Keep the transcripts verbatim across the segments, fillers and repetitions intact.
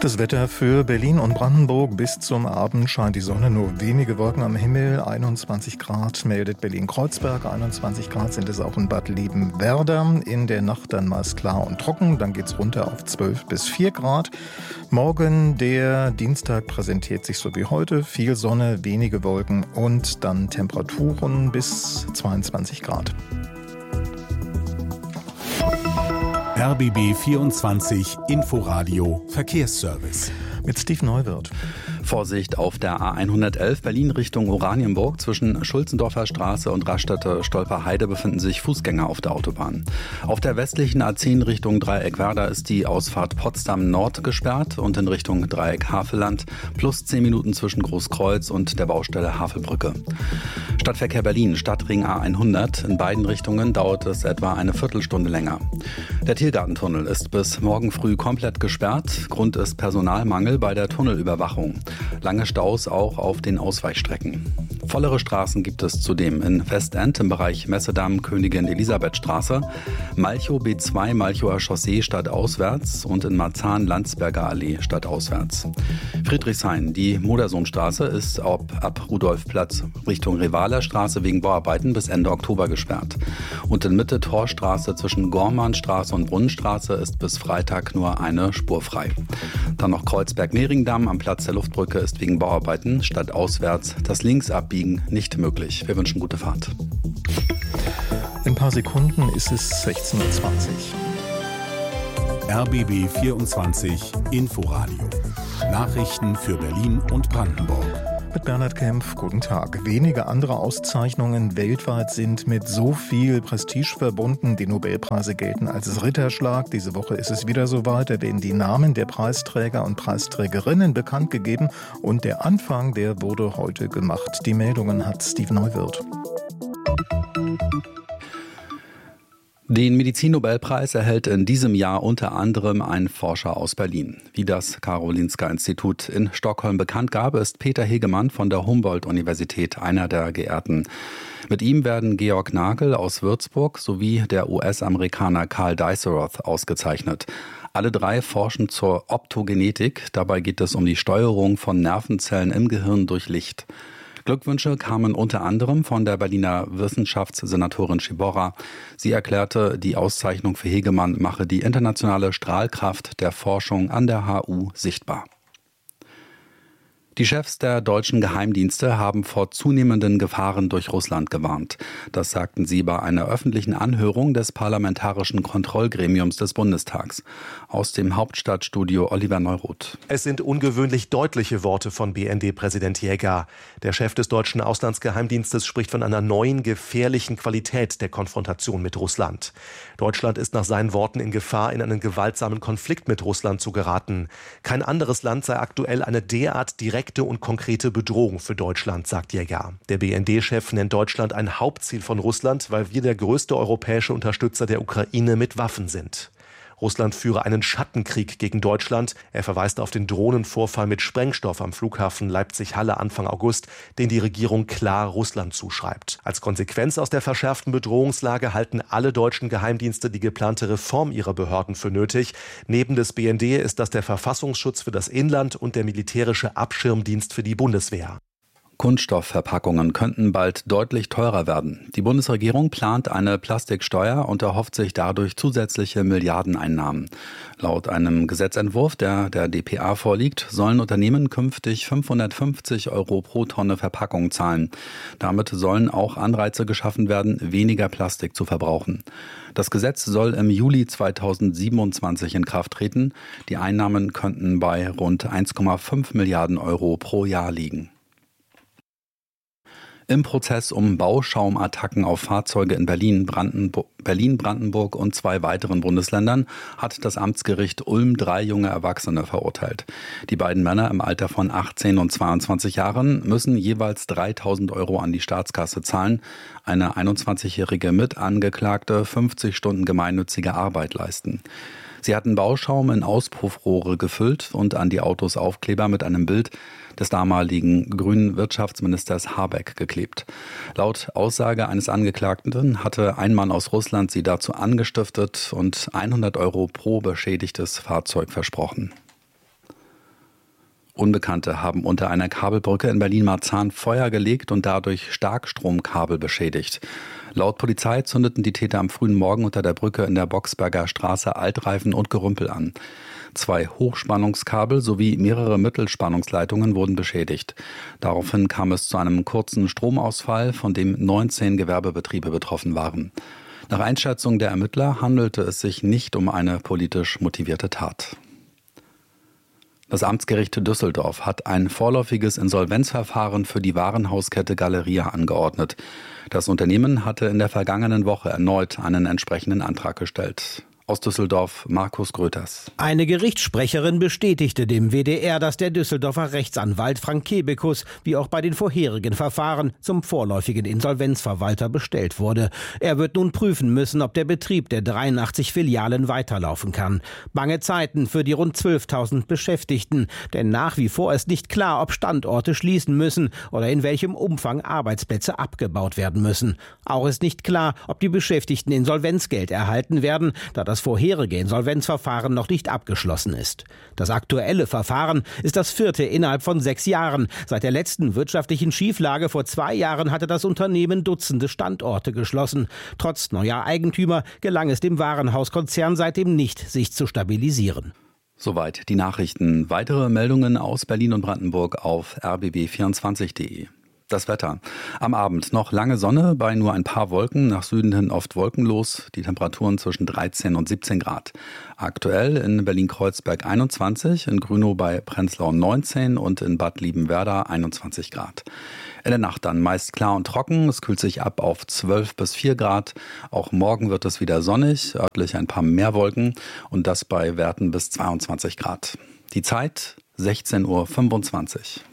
Das Wetter für Berlin und Brandenburg. Bis zum Abend scheint die Sonne, nur wenige Wolken am Himmel. einundzwanzig Grad meldet Berlin-Kreuzberg, einundzwanzig Grad sind es auch in Bad Liebenwerda. In der Nacht dann meist klar und trocken, dann geht's runter auf zwölf bis vier Grad. Morgen, der Dienstag, präsentiert sich so wie heute. Viel Sonne, wenige Wolken und dann Temperaturen bis zweiundzwanzig Grad. R B B vierundzwanzig Inforadio Verkehrsservice mit Steve Neuwirth. Vorsicht auf der A hundertelf Berlin Richtung Oranienburg. Zwischen Schulzendorfer Straße und Raststätte Stolperheide befinden sich Fußgänger auf der Autobahn. Auf der westlichen A zehn Richtung Dreieck-Werder ist die Ausfahrt Potsdam Nord gesperrt und in Richtung Dreieck-Havelland plus zehn Minuten zwischen Großkreuz und der Baustelle Havelbrücke. Stadtverkehr Berlin, Stadtring A hundert. In beiden Richtungen dauert es etwa eine Viertelstunde länger. Der Tiergartentunnel ist bis morgen früh komplett gesperrt. Grund ist Personalmangel bei der Tunnelüberwachung. Lange Staus auch auf den Ausweichstrecken. Vollere Straßen gibt es zudem in Westend im Bereich Messedamm Königin Elisabeth Straße, Malchow B zwei Malchower Chaussee stadtauswärts und in Marzahn Landsberger Allee stadtauswärts. Friedrichshain, die Modersohnstraße ist ab, ab Rudolfplatz Richtung Revaler Straße wegen Bauarbeiten bis Ende Oktober gesperrt. Und in Mitte Torstraße zwischen Gormannstraße und Brunnenstraße ist bis Freitag nur eine Spur frei. Dann noch Kreuzberg-Mehringdamm am Platz der Luftbrücke ist wegen Bauarbeiten stadtauswärts das Linksabbiegen nicht möglich. Wir wünschen gute Fahrt. In ein paar Sekunden ist es sechzehn Uhr zwanzig. R B B vierundzwanzig Inforadio. Nachrichten für Berlin und Brandenburg. Mit Bernhard Kempf, guten Tag. Wenige andere Auszeichnungen weltweit sind mit so viel Prestige verbunden. Die Nobelpreise gelten als Ritterschlag. Diese Woche ist es wieder soweit. Da werden die Namen der Preisträger und Preisträgerinnen bekannt gegeben. Und der Anfang, der wurde heute gemacht. Die Meldungen hat Steve Neuwirth. Den Medizin-Nobelpreis erhält in diesem Jahr unter anderem ein Forscher aus Berlin. Wie das Karolinska-Institut in Stockholm bekannt gab, ist Peter Hegemann von der Humboldt-Universität einer der Geehrten. Mit ihm werden Georg Nagel aus Würzburg sowie der U S-Amerikaner Carl Diceroth ausgezeichnet. Alle drei forschen zur Optogenetik. Dabei geht es um die Steuerung von Nervenzellen im Gehirn durch Licht. Glückwünsche kamen unter anderem von der Berliner Wissenschaftssenatorin Schiborra. Sie erklärte, die Auszeichnung für Hegemann mache die internationale Strahlkraft der Forschung an der H U sichtbar. Die Chefs der deutschen Geheimdienste haben vor zunehmenden Gefahren durch Russland gewarnt. Das sagten sie bei einer öffentlichen Anhörung des Parlamentarischen Kontrollgremiums des Bundestags. Aus dem Hauptstadtstudio Oliver Neuroth. Es sind ungewöhnlich deutliche Worte von B N D-Präsident Jäger. Der Chef des deutschen Auslandsgeheimdienstes spricht von einer neuen, gefährlichen Qualität der Konfrontation mit Russland. Deutschland ist nach seinen Worten in Gefahr, in einen gewaltsamen Konflikt mit Russland zu geraten. Kein anderes Land sei aktuell eine derart direkte und konkrete Bedrohung für Deutschland, sagt Jäger. Der B N D-Chef nennt Deutschland ein Hauptziel von Russland, weil wir der größte europäische Unterstützer der Ukraine mit Waffen sind. Russland führe einen Schattenkrieg gegen Deutschland. Er verweist auf den Drohnenvorfall mit Sprengstoff am Flughafen Leipzig-Halle Anfang August, den die Regierung klar Russland zuschreibt. Als Konsequenz aus der verschärften Bedrohungslage halten alle deutschen Geheimdienste die geplante Reform ihrer Behörden für nötig. Neben des B N D ist das der Verfassungsschutz für das Inland und der militärische Abschirmdienst für die Bundeswehr. Kunststoffverpackungen könnten bald deutlich teurer werden. Die Bundesregierung plant eine Plastiksteuer und erhofft sich dadurch zusätzliche Milliardeneinnahmen. Laut einem Gesetzentwurf, der der D P A vorliegt, sollen Unternehmen künftig fünfhundertfünfzig Euro pro Tonne Verpackung zahlen. Damit sollen auch Anreize geschaffen werden, weniger Plastik zu verbrauchen. Das Gesetz soll im Juli zweitausendsiebenundzwanzig in Kraft treten. Die Einnahmen könnten bei rund eins Komma fünf Milliarden Euro pro Jahr liegen. Im Prozess um Bauschaumattacken auf Fahrzeuge in Berlin, Brandenburg, Berlin, Brandenburg und zwei weiteren Bundesländern hat das Amtsgericht Ulm drei junge Erwachsene verurteilt. Die beiden Männer im Alter von achtzehn und zweiundzwanzig Jahren müssen jeweils dreitausend Euro an die Staatskasse zahlen. Eine einundzwanzigjährige Mitangeklagte fünfzig Stunden gemeinnützige Arbeit leisten. Sie hatten Bauschaum in Auspuffrohre gefüllt und an die Autos Aufkleber mit einem Bild des damaligen grünen Wirtschaftsministers Habeck geklebt. Laut Aussage eines Angeklagten hatte ein Mann aus Russland sie dazu angestiftet und hundert Euro pro beschädigtes Fahrzeug versprochen. Unbekannte haben unter einer Kabelbrücke in Berlin-Marzahn Feuer gelegt und dadurch Starkstromkabel beschädigt. Laut Polizei zündeten die Täter am frühen Morgen unter der Brücke in der Boxberger Straße Altreifen und Gerümpel an. Zwei Hochspannungskabel sowie mehrere Mittelspannungsleitungen wurden beschädigt. Daraufhin kam es zu einem kurzen Stromausfall, von dem neunzehn Gewerbebetriebe betroffen waren. Nach Einschätzung der Ermittler handelte es sich nicht um eine politisch motivierte Tat. Das Amtsgericht Düsseldorf hat ein vorläufiges Insolvenzverfahren für die Warenhauskette Galeria angeordnet. Das Unternehmen hatte in der vergangenen Woche erneut einen entsprechenden Antrag gestellt. Aus Düsseldorf, Markus Gröters. Eine Gerichtssprecherin bestätigte dem W D R, dass der Düsseldorfer Rechtsanwalt Frank Kebekus, wie auch bei den vorherigen Verfahren, zum vorläufigen Insolvenzverwalter bestellt wurde. Er wird nun prüfen müssen, ob der Betrieb der dreiundachtzig Filialen weiterlaufen kann. Bange Zeiten für die rund zwölftausend Beschäftigten, denn nach wie vor ist nicht klar, ob Standorte schließen müssen oder in welchem Umfang Arbeitsplätze abgebaut werden müssen. Auch ist nicht klar, ob die Beschäftigten Insolvenzgeld erhalten werden, da das vorherige Insolvenzverfahren noch nicht abgeschlossen ist. Das aktuelle Verfahren ist das vierte innerhalb von sechs Jahren. Seit der letzten wirtschaftlichen Schieflage vor zwei Jahren hatte das Unternehmen Dutzende Standorte geschlossen. Trotz neuer Eigentümer gelang es dem Warenhauskonzern seitdem nicht, sich zu stabilisieren. Soweit die Nachrichten. Weitere Meldungen aus Berlin und Brandenburg auf r b b vierundzwanzig punkt de. Das Wetter. Am Abend noch lange Sonne bei nur ein paar Wolken, nach Süden hin oft wolkenlos, die Temperaturen zwischen dreizehn und siebzehn Grad. Aktuell in Berlin-Kreuzberg einundzwanzig, in Grünow bei Prenzlau neunzehn und in Bad Liebenwerda einundzwanzig Grad. In der Nacht dann meist klar und trocken, es kühlt sich ab auf zwölf bis vier Grad. Auch morgen wird es wieder sonnig, örtlich ein paar mehr Wolken und das bei Werten bis zweiundzwanzig Grad. Die Zeit sechzehn Uhr fünfundzwanzig.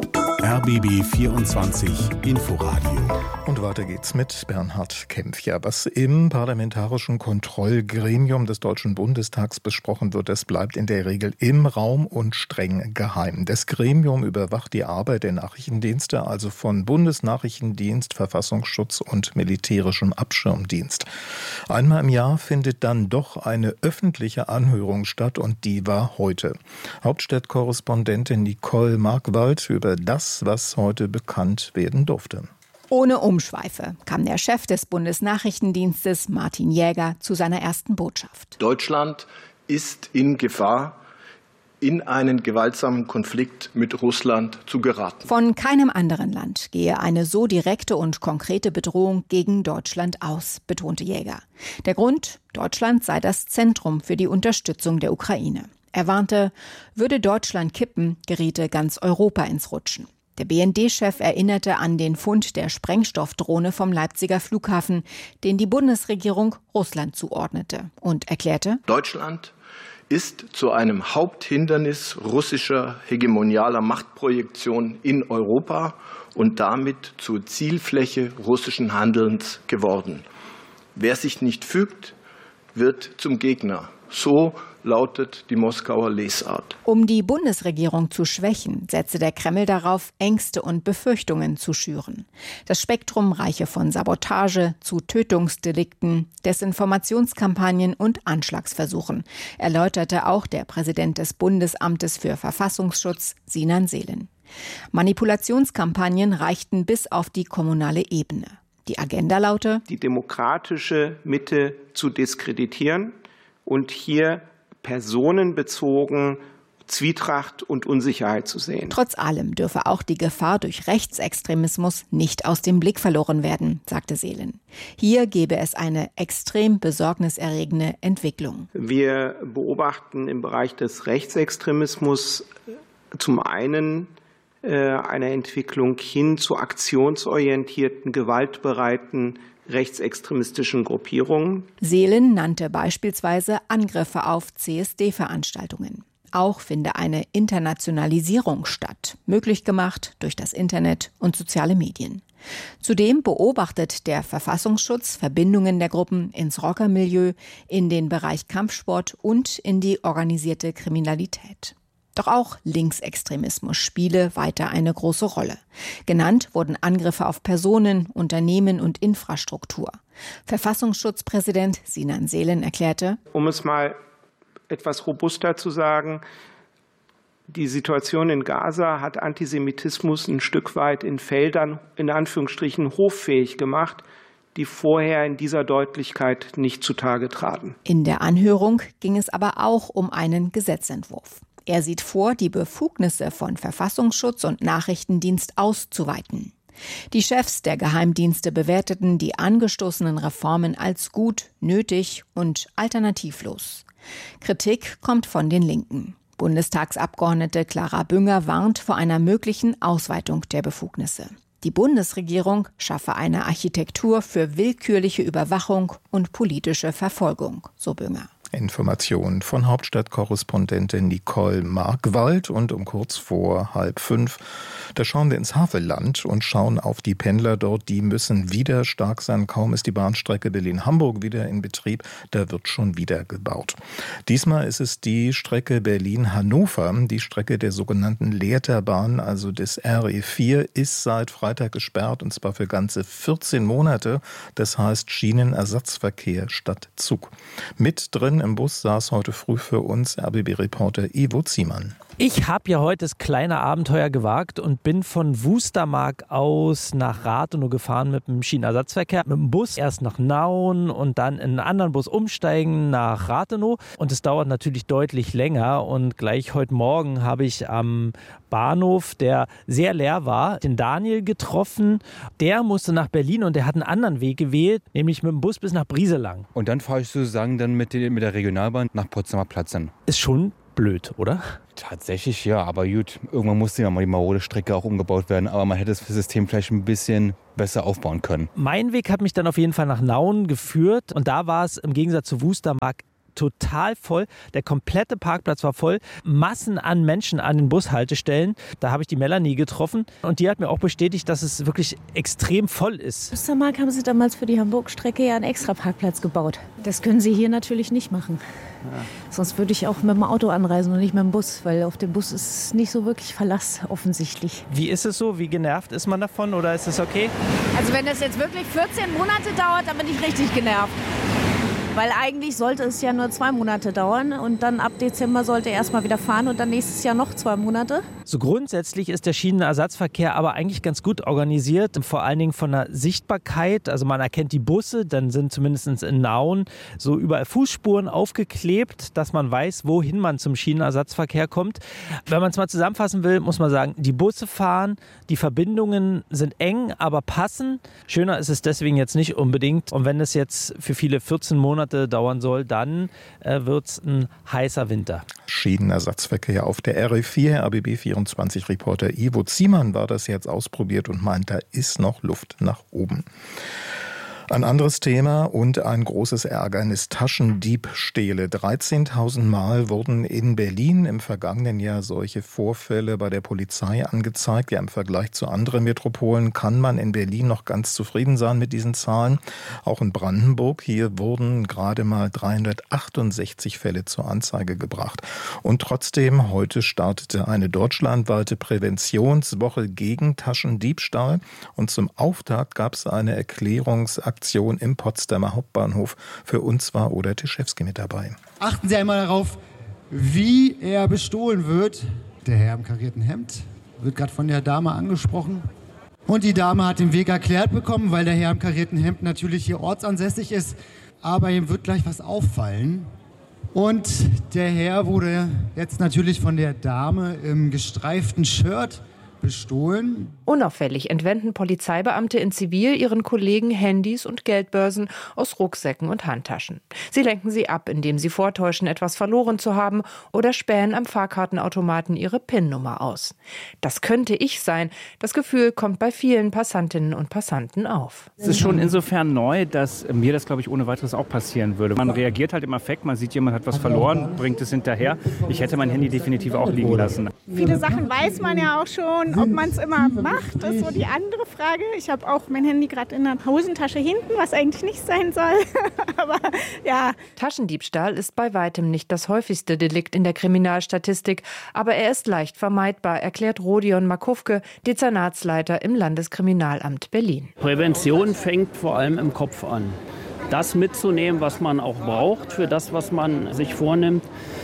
R B B vierundzwanzig Inforadio. Und weiter geht's mit Bernhard Kempf. Ja, was im Parlamentarischen Kontrollgremium des Deutschen Bundestags besprochen wird, das bleibt in der Regel im Raum und streng geheim. Das Gremium überwacht die Arbeit der Nachrichtendienste, also von Bundesnachrichtendienst, Verfassungsschutz und militärischem Abschirmdienst. Einmal im Jahr findet dann doch eine öffentliche Anhörung statt und die war heute. Hauptstadtkorrespondentin Nicole Markwald über das, was heute bekannt werden durfte. Ohne Umschweife kam der Chef des Bundesnachrichtendienstes, Martin Jäger, zu seiner ersten Botschaft. Deutschland ist in Gefahr, in einen gewaltsamen Konflikt mit Russland zu geraten. Von keinem anderen Land gehe eine so direkte und konkrete Bedrohung gegen Deutschland aus, betonte Jäger. Der Grund: Deutschland sei das Zentrum für die Unterstützung der Ukraine. Er warnte, würde Deutschland kippen, geriete ganz Europa ins Rutschen. Der B N D-Chef erinnerte an den Fund der Sprengstoffdrohne vom Leipziger Flughafen, den die Bundesregierung Russland zuordnete, und erklärte: Deutschland ist zu einem Haupthindernis russischer hegemonialer Machtprojektion in Europa und damit zur Zielfläche russischen Handelns geworden. Wer sich nicht fügt, wird zum Gegner. So lautet die Moskauer Lesart. Um die Bundesregierung zu schwächen, setze der Kreml darauf, Ängste und Befürchtungen zu schüren. Das Spektrum reiche von Sabotage zu Tötungsdelikten, Desinformationskampagnen und Anschlagsversuchen, erläuterte auch der Präsident des Bundesamtes für Verfassungsschutz, Sinan Seelen. Manipulationskampagnen reichten bis auf die kommunale Ebene. Die Agenda laute: die demokratische Mitte zu diskreditieren und hier personenbezogen Zwietracht und Unsicherheit zu sehen. Trotz allem dürfe auch die Gefahr durch Rechtsextremismus nicht aus dem Blick verloren werden, sagte Seelen. Hier gebe es eine extrem besorgniserregende Entwicklung. Wir beobachten im Bereich des Rechtsextremismus zum einen äh, eine Entwicklung hin zu aktionsorientierten, gewaltbereiten rechtsextremistischen Gruppierungen. Seelen nannte beispielsweise Angriffe auf C S D-Veranstaltungen. Auch finde eine Internationalisierung statt, möglich gemacht durch das Internet und soziale Medien. Zudem beobachtet der Verfassungsschutz Verbindungen der Gruppen ins Rockermilieu, in den Bereich Kampfsport und in die organisierte Kriminalität. Doch auch Linksextremismus spiele weiter eine große Rolle. Genannt wurden Angriffe auf Personen, Unternehmen und Infrastruktur. Verfassungsschutzpräsident Sinan Seelen erklärte: Um es mal etwas robuster zu sagen, Die Situation in Gaza hat Antisemitismus ein Stück weit in Feldern, in Anführungsstrichen, hoffähig gemacht, die vorher in dieser Deutlichkeit nicht zutage traten. In der Anhörung ging es aber auch um einen Gesetzentwurf. Er sieht vor, die Befugnisse von Verfassungsschutz und Nachrichtendienst auszuweiten. Die Chefs der Geheimdienste bewerteten die angestoßenen Reformen als gut, nötig und alternativlos. Kritik kommt von den Linken. Bundestagsabgeordnete Clara Bünger warnt vor einer möglichen Ausweitung der Befugnisse. Die Bundesregierung schaffe eine Architektur für willkürliche Überwachung und politische Verfolgung, so Bünger. Informationen von Hauptstadtkorrespondentin Nicole Markwald. Und um kurz vor halb fünf, da schauen wir ins Havelland und schauen auf die Pendler dort. Die müssen wieder stark sein. Kaum ist die Bahnstrecke Berlin-Hamburg wieder in Betrieb, da wird schon wieder gebaut. Diesmal ist es die Strecke Berlin-Hannover. Die Strecke der sogenannten Lehrterbahn, also des R E vier, ist seit Freitag gesperrt, und zwar für ganze vierzehn Monate. Das heißt Schienenersatzverkehr statt Zug. Mit drin im Bus saß heute früh für uns R B B-Reporter Ivo Ziemann. Ich habe ja heute das kleine Abenteuer gewagt und bin von Wustermark aus nach Rathenow gefahren mit dem Schienenersatzverkehr. Mit dem Bus erst nach Nauen und dann in einen anderen Bus umsteigen nach Rathenow. Und es dauert natürlich deutlich länger. Und gleich heute Morgen habe ich am Bahnhof, der sehr leer war, den Daniel getroffen. Der musste nach Berlin und der hat einen anderen Weg gewählt, nämlich mit dem Bus bis nach Brieselang. Und dann fahre ich sozusagen dann mit, den, mit der Regionalbahn nach Potsdamer Platz dann. Ist schon blöd, oder? Tatsächlich ja, aber gut, irgendwann musste ja mal die marode Strecke auch umgebaut werden, aber man hätte das System vielleicht ein bisschen besser aufbauen können. Mein Weg hat mich dann auf jeden Fall nach Nauen geführt und da war es im Gegensatz zu Wustermark total voll. Der komplette Parkplatz war voll. Massen an Menschen an den Bushaltestellen. Da habe ich die Melanie getroffen und die hat mir auch bestätigt, dass es wirklich extrem voll ist. In Wustermark haben sie damals für die Hamburg-Strecke ja einen extra Parkplatz gebaut. Das können sie hier natürlich nicht machen. Ja. Sonst würde ich auch mit dem Auto anreisen und nicht mit dem Bus, weil auf dem Bus ist nicht so wirklich Verlass offensichtlich. Wie ist es so? Wie genervt ist man davon oder ist es okay? Also wenn das jetzt wirklich vierzehn Monate dauert, dann bin ich richtig genervt. Weil eigentlich sollte es ja nur zwei Monate dauern und dann ab Dezember sollte er erst mal wieder fahren und dann nächstes Jahr noch zwei Monate. So grundsätzlich ist der Schienenersatzverkehr aber eigentlich ganz gut organisiert, vor allen Dingen von der Sichtbarkeit. Also man erkennt die Busse, dann sind zumindest in Nauen so überall Fußspuren aufgeklebt, dass man weiß, wohin man zum Schienenersatzverkehr kommt. Wenn man es mal zusammenfassen will, muss man sagen, die Busse fahren, die Verbindungen sind eng, aber passen. Schöner ist es deswegen jetzt nicht unbedingt. Und wenn es jetzt für viele vierzehn Monate dauern soll, dann äh, wird es ein heißer Winter. Schienenersatzverkehr auf der R E vier. R B B vierundzwanzig-Reporter Ivo Ziemann war das jetzt ausprobiert und meint, da ist noch Luft nach oben. Ein anderes Thema und ein großes Ärgernis: Taschendiebstähle. dreizehntausend Mal wurden in Berlin im vergangenen Jahr solche Vorfälle bei der Polizei angezeigt. Ja, im Vergleich zu anderen Metropolen kann man in Berlin noch ganz zufrieden sein mit diesen Zahlen. Auch in Brandenburg, hier wurden gerade mal dreihundertachtundsechzig Fälle zur Anzeige gebracht. Und trotzdem, heute startete eine deutschlandweite Präventionswoche gegen Taschendiebstahl. Und zum Auftakt gab es eine Erklärungsaktion im Potsdamer Hauptbahnhof. Für uns war Oda Tischewski mit dabei. Achten Sie einmal darauf, wie er bestohlen wird. Der Herr im karierten Hemd wird gerade von der Dame angesprochen. Und die Dame hat den Weg erklärt bekommen, weil der Herr im karierten Hemd natürlich hier ortsansässig ist. Aber ihm wird gleich was auffallen. Und der Herr wurde jetzt natürlich von der Dame im gestreiften Shirt bestohlen. Unauffällig entwenden Polizeibeamte in Zivil ihren Kollegen Handys und Geldbörsen aus Rucksäcken und Handtaschen. Sie lenken sie ab, indem sie vortäuschen, etwas verloren zu haben, oder spähen am Fahrkartenautomaten ihre P I N-Nummer aus. Das könnte ich sein. Das Gefühl kommt bei vielen Passantinnen und Passanten auf. Es ist schon insofern neu, dass mir das, glaube ich, ohne weiteres auch passieren würde. Man reagiert halt im Affekt, man sieht, jemand hat was verloren, bringt es hinterher. Ich hätte mein Handy definitiv auch liegen lassen. Viele Sachen weiß man ja auch schon. Ob man es immer macht, ist so die andere Frage. Ich habe auch mein Handy gerade in der Hosentasche hinten, was eigentlich nicht sein soll. Aber ja. Taschendiebstahl ist bei weitem nicht das häufigste Delikt in der Kriminalstatistik, aber er ist leicht vermeidbar, erklärt Rodion Makufke, Dezernatsleiter im Landeskriminalamt Berlin. Prävention fängt vor allem im Kopf an. Das mitzunehmen, was man auch braucht für das, was man sich vornimmt.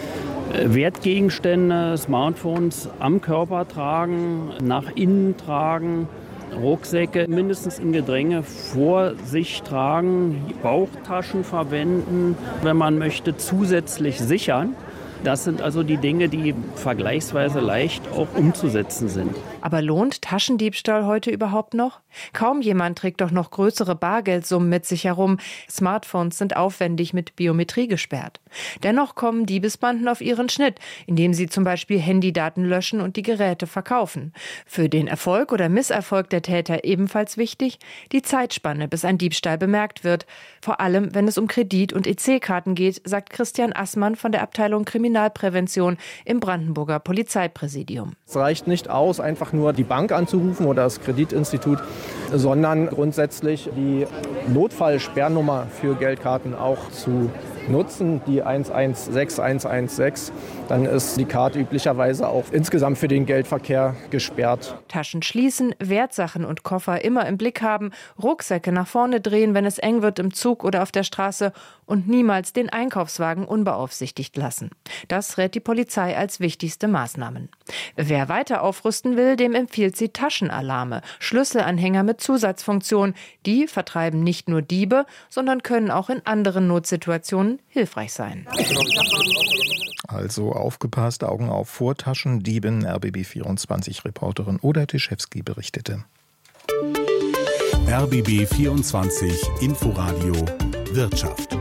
Wertgegenstände, Smartphones am Körper tragen, nach innen tragen, Rucksäcke mindestens im Gedränge vor sich tragen, Bauchtaschen verwenden, wenn man möchte, zusätzlich sichern. Das sind also die Dinge, die vergleichsweise leicht auch umzusetzen sind. Aber lohnt Taschendiebstahl heute überhaupt noch? Kaum jemand trägt doch noch größere Bargeldsummen mit sich herum. Smartphones sind aufwendig mit Biometrie gesperrt. Dennoch kommen Diebesbanden auf ihren Schnitt, indem sie zum Beispiel Handydaten löschen und die Geräte verkaufen. Für den Erfolg oder Misserfolg der Täter ebenfalls wichtig: die Zeitspanne, bis ein Diebstahl bemerkt wird. Vor allem, wenn es um Kredit- und E C-Karten geht, sagt Christian Assmann von der Abteilung Kriminalprävention im Brandenburger Polizeipräsidium. Es reicht nicht aus, einfach nur die Bank anzurufen oder das Kreditinstitut, sondern grundsätzlich die Notfallsperrnummer für Geldkarten auch zu nutzen, die eins eins sechs eins eins sechs. Dann ist die Karte üblicherweise auch insgesamt für den Geldverkehr gesperrt. Taschen schließen, Wertsachen und Koffer immer im Blick haben, Rucksäcke nach vorne drehen, wenn es eng wird im Zug oder auf der Straße, und niemals den Einkaufswagen unbeaufsichtigt lassen. Das rät die Polizei als wichtigste Maßnahmen. Wer weiter aufrüsten will, dem empfiehlt sie Taschenalarme, Schlüsselanhänger mit Zusatzfunktion. Die vertreiben nicht nur Diebe, sondern können auch in anderen Notsituationen hilfreich sein. Also aufgepasst, Augen auf vor Taschendieben. R B B vierundzwanzig Reporterin Oda Tischewski berichtete. R B B vierundzwanzig Inforadio Wirtschaft.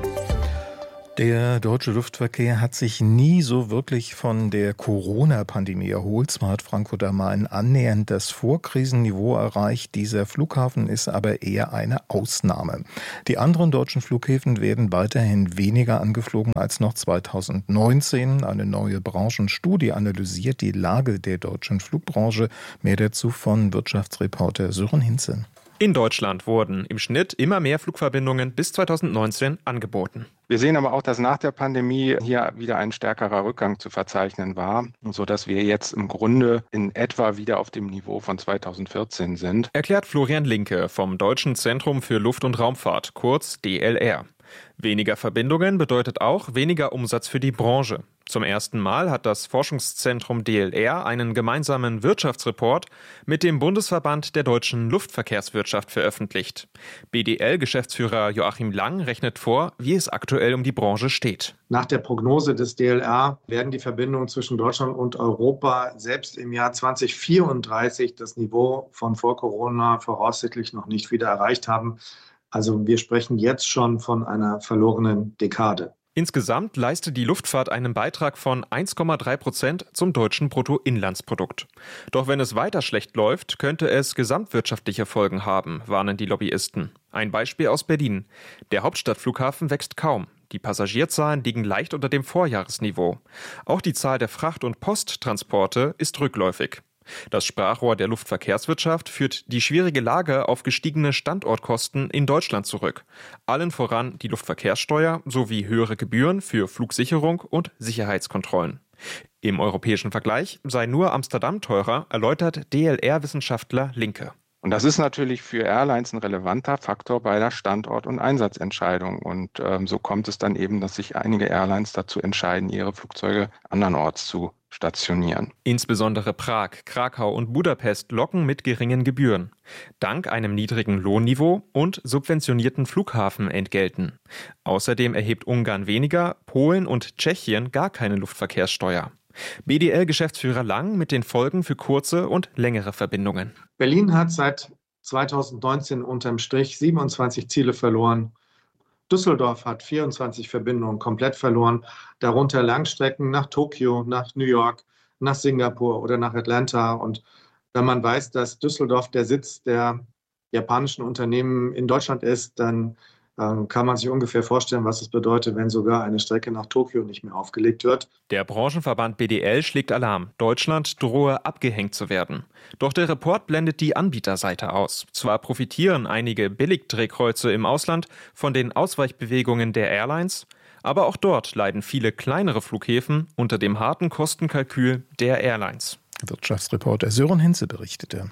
Der deutsche Luftverkehr hat sich nie so wirklich von der Corona-Pandemie erholt. Zwar hat Frankfurt am Main annähernd das Vorkrisenniveau erreicht, dieser Flughafen ist aber eher eine Ausnahme. Die anderen deutschen Flughäfen werden weiterhin weniger angeflogen als noch zweitausendneunzehn. Eine neue Branchenstudie analysiert die Lage der deutschen Flugbranche. Mehr dazu von Wirtschaftsreporter Sören Hinze. In Deutschland wurden im Schnitt immer mehr Flugverbindungen bis zweitausendneunzehn angeboten. Wir sehen aber auch, dass nach der Pandemie hier wieder ein stärkerer Rückgang zu verzeichnen war, sodass wir jetzt im Grunde in etwa wieder auf dem Niveau von zweitausendvierzehn sind. Erklärt Florian Linke vom Deutschen Zentrum für Luft- und Raumfahrt, kurz D L R. Weniger Verbindungen bedeutet auch weniger Umsatz für die Branche. Zum ersten Mal hat das Forschungszentrum D L R einen gemeinsamen Wirtschaftsreport mit dem Bundesverband der deutschen Luftverkehrswirtschaft veröffentlicht. B D L-Geschäftsführer Joachim Lang rechnet vor, wie es aktuell um die Branche steht. Nach der Prognose des D L R werden die Verbindungen zwischen Deutschland und Europa selbst im Jahr zweitausendvierunddreißig das Niveau von vor Corona voraussichtlich noch nicht wieder erreicht haben. Also wir sprechen jetzt schon von einer verlorenen Dekade. Insgesamt leistet die Luftfahrt einen Beitrag von eins Komma drei Prozent zum deutschen Bruttoinlandsprodukt. Doch wenn es weiter schlecht läuft, könnte es gesamtwirtschaftliche Folgen haben, warnen die Lobbyisten. Ein Beispiel aus Berlin. Der Hauptstadtflughafen wächst kaum. Die Passagierzahlen liegen leicht unter dem Vorjahresniveau. Auch die Zahl der Fracht- und Posttransporte ist rückläufig. Das Sprachrohr der Luftverkehrswirtschaft führt die schwierige Lage auf gestiegene Standortkosten in Deutschland zurück. Allen voran die Luftverkehrssteuer sowie höhere Gebühren für Flugsicherung und Sicherheitskontrollen. Im europäischen Vergleich sei nur Amsterdam teurer, erläutert D L R-Wissenschaftler Linke. Und das ist natürlich für Airlines ein relevanter Faktor bei der Standort- und Einsatzentscheidung. Und ähm, so kommt es dann eben, dass sich einige Airlines dazu entscheiden, ihre Flugzeuge andernorts zu stationieren. Insbesondere Prag, Krakau und Budapest locken mit geringen Gebühren. Dank einem niedrigen Lohnniveau und subventionierten Flughafenentgelten. Außerdem erhebt Ungarn weniger, Polen und Tschechien gar keine Luftverkehrssteuer. B D L-Geschäftsführer Lang mit den Folgen für kurze und längere Verbindungen. Berlin hat seit zweitausendneunzehn unterm Strich siebenundzwanzig Ziele verloren. Düsseldorf hat vierundzwanzig Verbindungen komplett verloren, darunter Langstrecken nach Tokio, nach New York, nach Singapur oder nach Atlanta. Und wenn man weiß, dass Düsseldorf der Sitz der japanischen Unternehmen in Deutschland ist, dann ähm, kann man sich ungefähr vorstellen, was es bedeutet, wenn sogar eine Strecke nach Tokio nicht mehr aufgelegt wird. Der Branchenverband B D L schlägt Alarm. Deutschland drohe abgehängt zu werden. Doch der Report blendet die Anbieterseite aus. Zwar profitieren einige Billigdrehkreuze im Ausland von den Ausweichbewegungen der Airlines, aber auch dort leiden viele kleinere Flughäfen unter dem harten Kostenkalkül der Airlines. Wirtschaftsreporter Sören Hinze berichtete.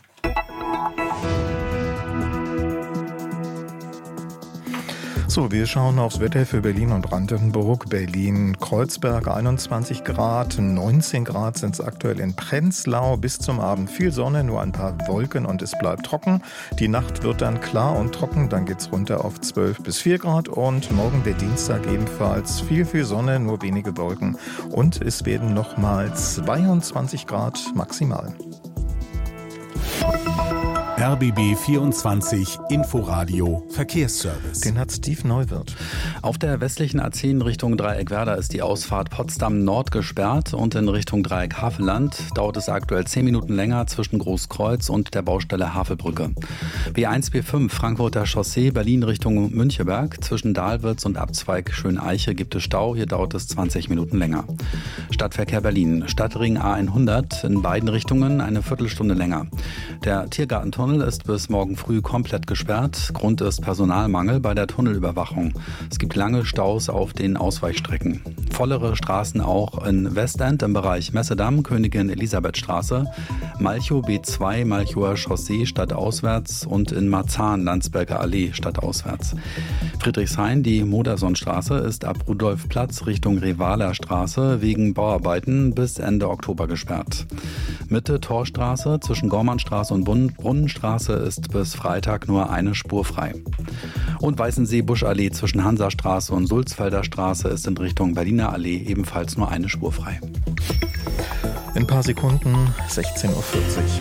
So, wir schauen aufs Wetter für Berlin und Brandenburg. Berlin-Kreuzberg einundzwanzig Grad, neunzehn Grad sind es aktuell in Prenzlau. Bis zum Abend viel Sonne, nur ein paar Wolken und es bleibt trocken. Die Nacht wird dann klar und trocken, dann geht's runter auf zwölf bis vier Grad. Und morgen der Dienstag ebenfalls viel, viel Sonne, nur wenige Wolken. Und es werden nochmal zweiundzwanzig Grad maximal. R B B vierundzwanzig Inforadio Verkehrsservice. Den hat Steve Neuwirth. Auf der westlichen A zehn Richtung Dreieckwerder ist die Ausfahrt Potsdam Nord gesperrt und in Richtung Dreieck Havelland dauert es aktuell zehn Minuten länger zwischen Großkreuz und der Baustelle Havelbrücke. B eins B fünf Frankfurter Chaussee Berlin Richtung Müncheberg. Zwischen Dahlwitz und Abzweig Schöneiche gibt es Stau. Hier dauert es zwanzig Minuten länger. Stadtverkehr Berlin. Stadtring A hundert in beiden Richtungen eine Viertelstunde länger. Der Tiergartentunnel ist bis morgen früh komplett gesperrt. Grund ist Personalmangel bei der Tunnelüberwachung. Es gibt lange Staus auf den Ausweichstrecken. Vollere Straßen auch in Westend im Bereich Messedamm, Königin Elisabethstraße, Malchow B zwei, Malchower Chaussee stadtauswärts und in Marzahn Landsberger Allee stadtauswärts. Friedrichshain, die Modersonstraße, ist ab Rudolfplatz Richtung Revaler Straße wegen Bauarbeiten bis Ende Oktober gesperrt. Mitte Torstraße zwischen Gormannstraße und Brunnenstraße ist bis Freitag nur eine Spur frei. Und Weißensee-Buschallee zwischen Hansastraße und Sulzfelder Straße ist in Richtung Berliner Allee ebenfalls nur eine Spur frei. In ein paar Sekunden sechzehn Uhr vierzig.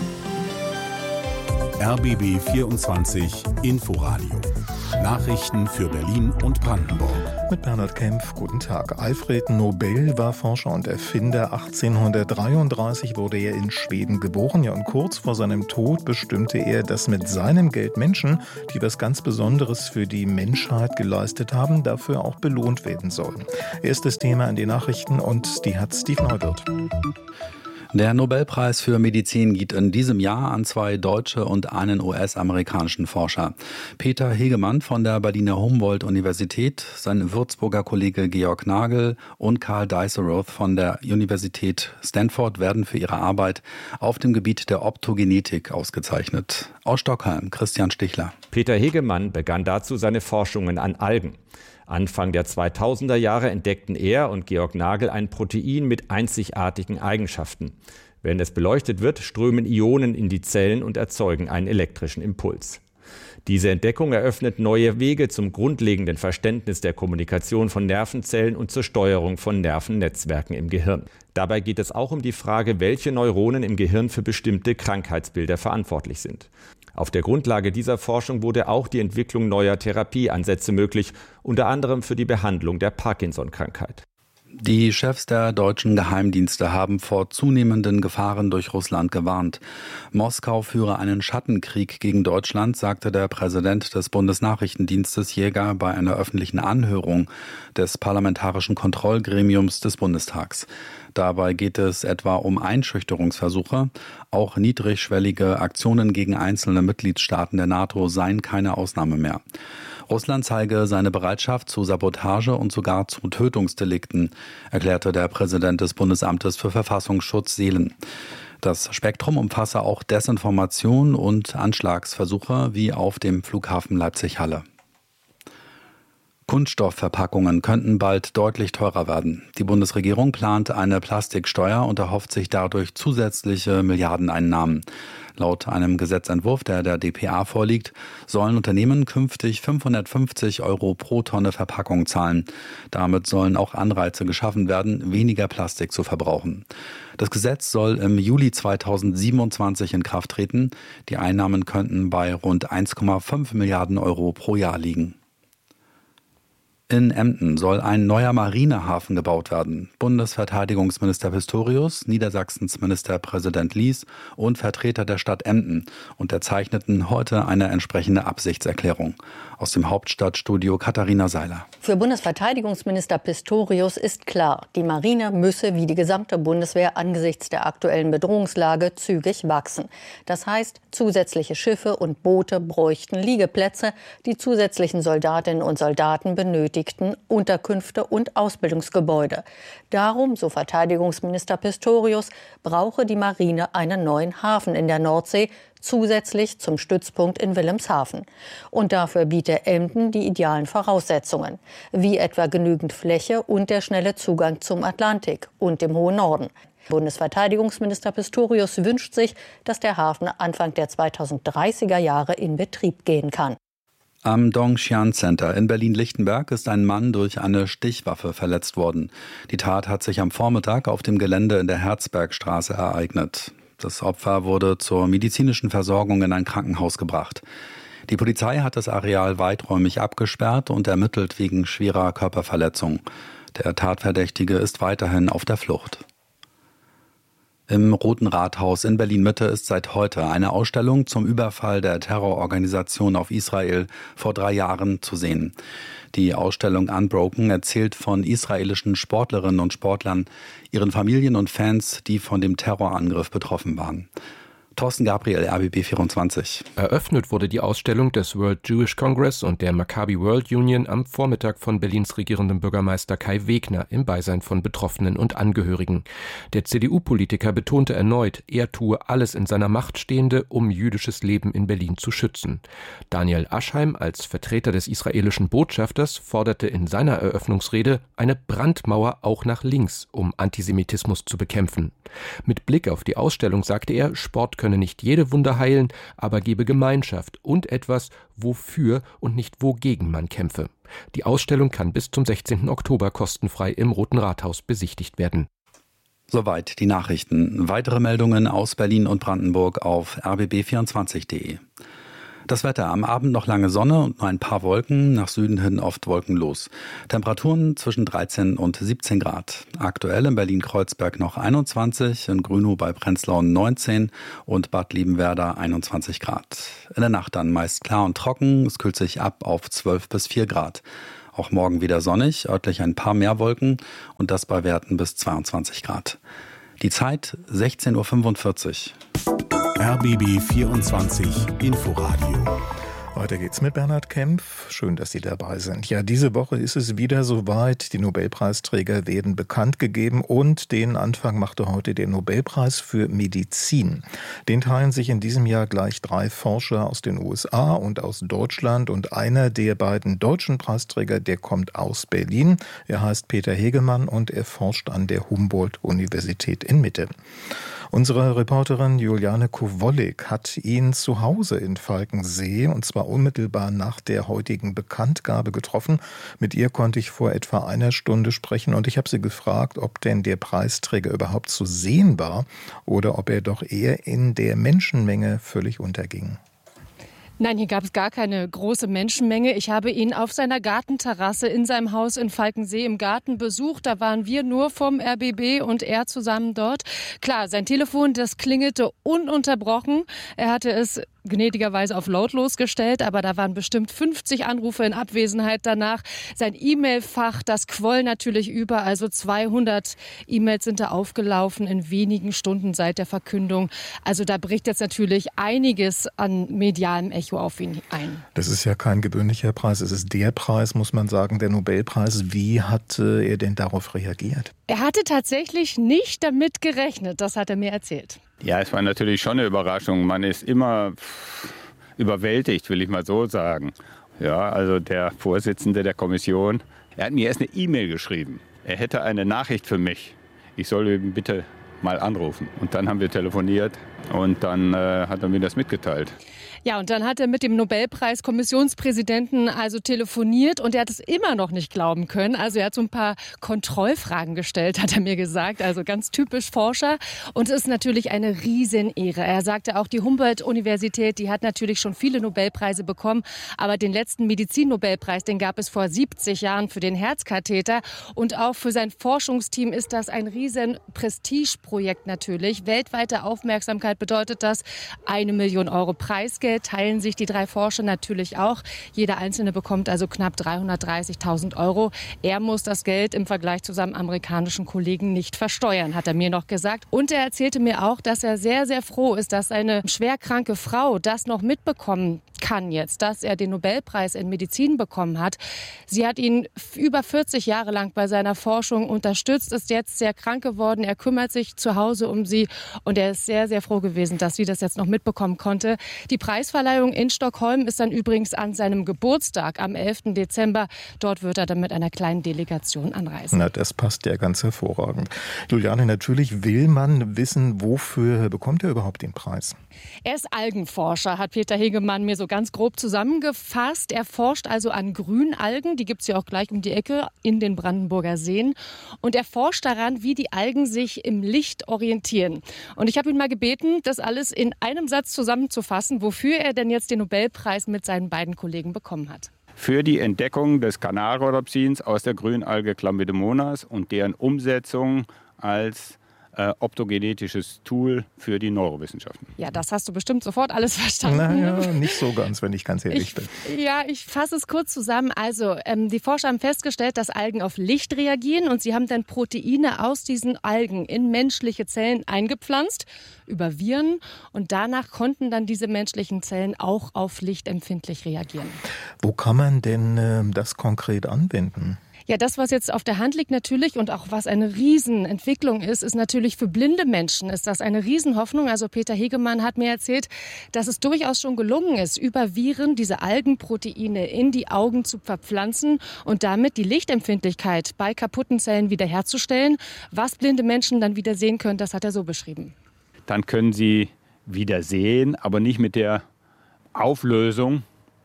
R B B vierundzwanzig Inforadio. Nachrichten für Berlin und Brandenburg. Mit Bernhard Kempf, guten Tag. Alfred Nobel war Forscher und Erfinder. achtzehnhundertdreiunddreißig wurde er in Schweden geboren. Ja, und kurz vor seinem Tod bestimmte er, dass mit seinem Geld Menschen, die was ganz Besonderes für die Menschheit geleistet haben, dafür auch belohnt werden sollen. Erstes Thema in den Nachrichten und die hat Steve Neuwirth. Der Nobelpreis für Medizin geht in diesem Jahr an zwei deutsche und einen U S-amerikanischen Forscher. Peter Hegemann von der Berliner Humboldt-Universität, sein Würzburger Kollege Georg Nagel und Karl Diceroth von der Universität Stanford werden für ihre Arbeit auf dem Gebiet der Optogenetik ausgezeichnet. Aus Stockholm, Christian Stichler. Peter Hegemann begann dazu seine Forschungen an Algen. Anfang der zweitausender Jahre entdeckten er und Georg Nagel ein Protein mit einzigartigen Eigenschaften. Wenn es beleuchtet wird, strömen Ionen in die Zellen und erzeugen einen elektrischen Impuls. Diese Entdeckung eröffnet neue Wege zum grundlegenden Verständnis der Kommunikation von Nervenzellen und zur Steuerung von Nervennetzwerken im Gehirn. Dabei geht es auch um die Frage, welche Neuronen im Gehirn für bestimmte Krankheitsbilder verantwortlich sind. Auf der Grundlage dieser Forschung wurde auch die Entwicklung neuer Therapieansätze möglich, unter anderem für die Behandlung der Parkinson-Krankheit. Die Chefs der deutschen Geheimdienste haben vor zunehmenden Gefahren durch Russland gewarnt. Moskau führe einen Schattenkrieg gegen Deutschland, sagte der Präsident des Bundesnachrichtendienstes Jäger bei einer öffentlichen Anhörung des Parlamentarischen Kontrollgremiums des Bundestags. Dabei geht es etwa um Einschüchterungsversuche. Auch niedrigschwellige Aktionen gegen einzelne Mitgliedstaaten der NATO seien keine Ausnahme mehr. Russland zeige seine Bereitschaft zu Sabotage und sogar zu Tötungsdelikten, erklärte der Präsident des Bundesamtes für Verfassungsschutz Seelen. Das Spektrum umfasse auch Desinformation und Anschlagsversuche wie auf dem Flughafen Leipzig-Halle. Kunststoffverpackungen könnten bald deutlich teurer werden. Die Bundesregierung plant eine Plastiksteuer und erhofft sich dadurch zusätzliche Milliardeneinnahmen. Laut einem Gesetzentwurf, der der D P A vorliegt, sollen Unternehmen künftig fünfhundertfünfzig Euro pro Tonne Verpackung zahlen. Damit sollen auch Anreize geschaffen werden, weniger Plastik zu verbrauchen. Das Gesetz soll im Juli zweitausendsiebenundzwanzig in Kraft treten. Die Einnahmen könnten bei rund eins Komma fünf Milliarden Euro pro Jahr liegen. In Emden soll ein neuer Marinehafen gebaut werden. Bundesverteidigungsminister Pistorius, Niedersachsens Ministerpräsident Lies und Vertreter der Stadt Emden unterzeichneten heute eine entsprechende Absichtserklärung. Aus dem Hauptstadtstudio Katharina Seiler. Für Bundesverteidigungsminister Pistorius ist klar, die Marine müsse wie die gesamte Bundeswehr angesichts der aktuellen Bedrohungslage zügig wachsen. Das heißt, zusätzliche Schiffe und Boote bräuchten Liegeplätze, die zusätzlichen Soldatinnen und Soldaten benötigen. benötigten Unterkünfte und Ausbildungsgebäude. Darum, so Verteidigungsminister Pistorius, brauche die Marine einen neuen Hafen in der Nordsee, zusätzlich zum Stützpunkt in Wilhelmshaven. Und dafür biete Emden die idealen Voraussetzungen, wie etwa genügend Fläche und der schnelle Zugang zum Atlantik und dem hohen Norden. Bundesverteidigungsminister Pistorius wünscht sich, dass der Hafen Anfang der zweitausenddreißiger Jahre in Betrieb gehen kann. Am Dongxian Center in Berlin-Lichtenberg ist ein Mann durch eine Stichwaffe verletzt worden. Die Tat hat sich am Vormittag auf dem Gelände in der Herzbergstraße ereignet. Das Opfer wurde zur medizinischen Versorgung in ein Krankenhaus gebracht. Die Polizei hat das Areal weiträumig abgesperrt und ermittelt wegen schwerer Körperverletzung. Der Tatverdächtige ist weiterhin auf der Flucht. Im Roten Rathaus in Berlin-Mitte ist seit heute eine Ausstellung zum Überfall der Terrororganisation auf Israel vor drei Jahren zu sehen. Die Ausstellung Unbroken erzählt von israelischen Sportlerinnen und Sportlern, ihren Familien und Fans, die von dem Terrorangriff betroffen waren. Thorsten Gabriel, R B B vierundzwanzig. Eröffnet wurde die Ausstellung des World Jewish Congress und der Maccabi World Union am Vormittag von Berlins regierendem Bürgermeister Kai Wegner im Beisein von Betroffenen und Angehörigen. Der C D U-Politiker betonte erneut, er tue alles in seiner Macht Stehende, um jüdisches Leben in Berlin zu schützen. Daniel Aschheim als Vertreter des israelischen Botschafters forderte in seiner Eröffnungsrede eine Brandmauer auch nach links, um Antisemitismus zu bekämpfen. Mit Blick auf die Ausstellung sagte er, Sport könne nicht jede Wunde heilen, aber gebe Gemeinschaft und etwas, wofür und nicht wogegen man kämpfe. Die Ausstellung kann bis zum sechzehnten Oktober kostenfrei im Roten Rathaus besichtigt werden. Soweit die Nachrichten. Weitere Meldungen aus Berlin und Brandenburg auf r b b vierundzwanzig punkt de. Das Wetter: am Abend noch lange Sonne und nur ein paar Wolken, nach Süden hin oft wolkenlos. Temperaturen zwischen dreizehn und siebzehn Grad. Aktuell in Berlin-Kreuzberg noch einundzwanzig, in Grünow bei Prenzlau neunzehn und Bad Liebenwerda einundzwanzig Grad. In der Nacht dann meist klar und trocken, es kühlt sich ab auf zwölf bis vier Grad. Auch morgen wieder sonnig, örtlich ein paar mehr Wolken und das bei Werten bis zweiundzwanzig Grad. Die Zeit sechzehn Uhr fünfundvierzig. R B B vierundzwanzig Inforadio. Weiter geht's mit Bernhard Kempf. Schön, dass Sie dabei sind. Ja, diese Woche ist es wieder soweit. Die Nobelpreisträger werden bekannt gegeben und den Anfang machte heute der Nobelpreis für Medizin. Den teilen sich in diesem Jahr gleich drei Forscher aus den U S A und aus Deutschland und einer der beiden deutschen Preisträger, der kommt aus Berlin. Er heißt Peter Hegemann und er forscht an der Humboldt-Universität in Mitte. Unsere Reporterin Juliane Kowollik hat ihn zu Hause in Falkensee und zwar unmittelbar nach der heutigen Bekanntgabe getroffen. Mit ihr konnte ich vor etwa einer Stunde sprechen und ich habe sie gefragt, ob denn der Preisträger überhaupt zu sehen war oder ob er doch eher in der Menschenmenge völlig unterging. Nein, hier gab es gar keine große Menschenmenge. Ich habe ihn auf seiner Gartenterrasse in seinem Haus in Falkensee im Garten besucht. Da waren wir nur vom R B B und er zusammen dort. Klar, sein Telefon, das klingelte ununterbrochen. Er hatte es gnädigerweise auf lautlos gestellt, aber da waren bestimmt fünfzig Anrufe in Abwesenheit danach. Sein E-Mail-Fach, das quoll natürlich über, also zweihundert E-Mails sind da aufgelaufen in wenigen Stunden seit der Verkündung. Also da bricht jetzt natürlich einiges an medialem Echo auf ihn ein. Das ist ja kein gewöhnlicher Preis, es ist der Preis, muss man sagen, der Nobelpreis. Wie hat er denn darauf reagiert? Er hatte tatsächlich nicht damit gerechnet, das hat er mir erzählt. Ja, es war natürlich schon eine Überraschung. Man ist immer überwältigt, will ich mal so sagen. Ja, also der Vorsitzende der Kommission, er hat mir erst eine E-Mail geschrieben. Er hätte eine Nachricht für mich. Ich soll ihn bitte mal anrufen. Und dann haben wir telefoniert und dann äh, hat er mir das mitgeteilt. Ja, und dann hat er mit dem Nobelpreis-Kommissionspräsidenten also telefoniert und er hat es immer noch nicht glauben können. Also er hat so ein paar Kontrollfragen gestellt, hat er mir gesagt. Also ganz typisch Forscher. Und es ist natürlich eine Riesenehre. Er sagte auch, die Humboldt-Universität, die hat natürlich schon viele Nobelpreise bekommen. Aber den letzten Medizin-Nobelpreis, den gab es vor siebzig Jahren für den Herzkatheter. Und auch für sein Forschungsteam ist das ein riesen Prestigeprojekt natürlich. Weltweite Aufmerksamkeit bedeutet das. Eine Million Euro Preisgeld. Geld teilen sich die drei Forscher natürlich auch. Jeder Einzelne bekommt also knapp dreihundertdreißigtausend Euro. Er muss das Geld im Vergleich zu seinem amerikanischen Kollegen nicht versteuern, hat er mir noch gesagt. Und er erzählte mir auch, dass er sehr, sehr froh ist, dass seine schwerkranke Frau das noch mitbekommen kann jetzt, dass er den Nobelpreis in Medizin bekommen hat. Sie hat ihn über vierzig Jahre lang bei seiner Forschung unterstützt, ist jetzt sehr krank geworden. Er kümmert sich zu Hause um sie und er ist sehr, sehr froh gewesen, dass sie das jetzt noch mitbekommen konnte. Die Preisverleihung in Stockholm ist dann übrigens an seinem Geburtstag am elften Dezember. Dort wird er dann mit einer kleinen Delegation anreisen. Na, das passt ja ganz hervorragend. Juliane, natürlich will man wissen, wofür bekommt er überhaupt den Preis? Er ist Algenforscher, hat Peter Hegemann mir so ganz grob zusammengefasst. Er forscht also an Grünalgen, die gibt es ja auch gleich um die Ecke in den Brandenburger Seen. Und er forscht daran, wie die Algen sich im Licht orientieren. Und ich habe ihn mal gebeten, das alles in einem Satz zusammenzufassen, wofür er denn jetzt den Nobelpreis mit seinen beiden Kollegen bekommen hat. Für die Entdeckung des Kanarrhodopsins aus der Grünalge Chlamydomonas und deren Umsetzung als Äh, optogenetisches Tool für die Neurowissenschaften. Ja, das hast du bestimmt sofort alles verstanden. Naja, nicht so ganz, wenn ich ganz ehrlich ich, bin. Ja, ich fasse es kurz zusammen. Also, ähm, die Forscher haben festgestellt, dass Algen auf Licht reagieren und sie haben dann Proteine aus diesen Algen in menschliche Zellen eingepflanzt, über Viren, und danach konnten dann diese menschlichen Zellen auch auf Licht empfindlich reagieren. Wo kann man denn äh, das konkret anwenden? Ja, das, was jetzt auf der Hand liegt natürlich und auch was eine Riesenentwicklung ist, ist natürlich für blinde Menschen ist das eine Riesenhoffnung. Also Peter Hegemann hat mir erzählt, dass es durchaus schon gelungen ist, über Viren diese Algenproteine in die Augen zu verpflanzen und damit die Lichtempfindlichkeit bei kaputten Zellen wiederherzustellen. Was blinde Menschen dann wieder sehen können, das hat er so beschrieben. Dann können sie wieder sehen, aber nicht mit der Auflösung,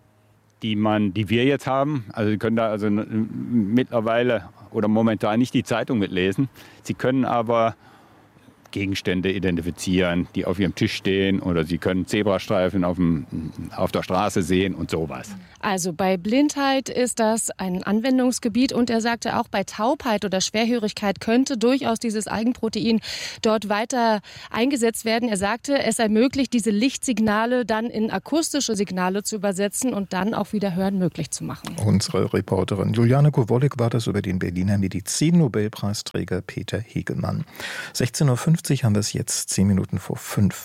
die man, die wir jetzt haben. Also Sie können da also mittlerweile oder momentan nicht die Zeitung mitlesen. Sie können aber Gegenstände identifizieren, die auf ihrem Tisch stehen, oder Sie können Zebrastreifen auf, dem, auf der Straße sehen und sowas. Also bei Blindheit ist das ein Anwendungsgebiet, und er sagte auch, bei Taubheit oder Schwerhörigkeit könnte durchaus dieses Algenprotein dort weiter eingesetzt werden. Er sagte, es sei möglich, diese Lichtsignale dann in akustische Signale zu übersetzen und dann auch wieder Hören möglich zu machen. Unsere Reporterin Juliane Kowolek war das über den Berliner Medizin-Nobelpreisträger Peter Hegemann. sechzehn Uhr fünfzig haben wir es jetzt, zehn Minuten vor fünf.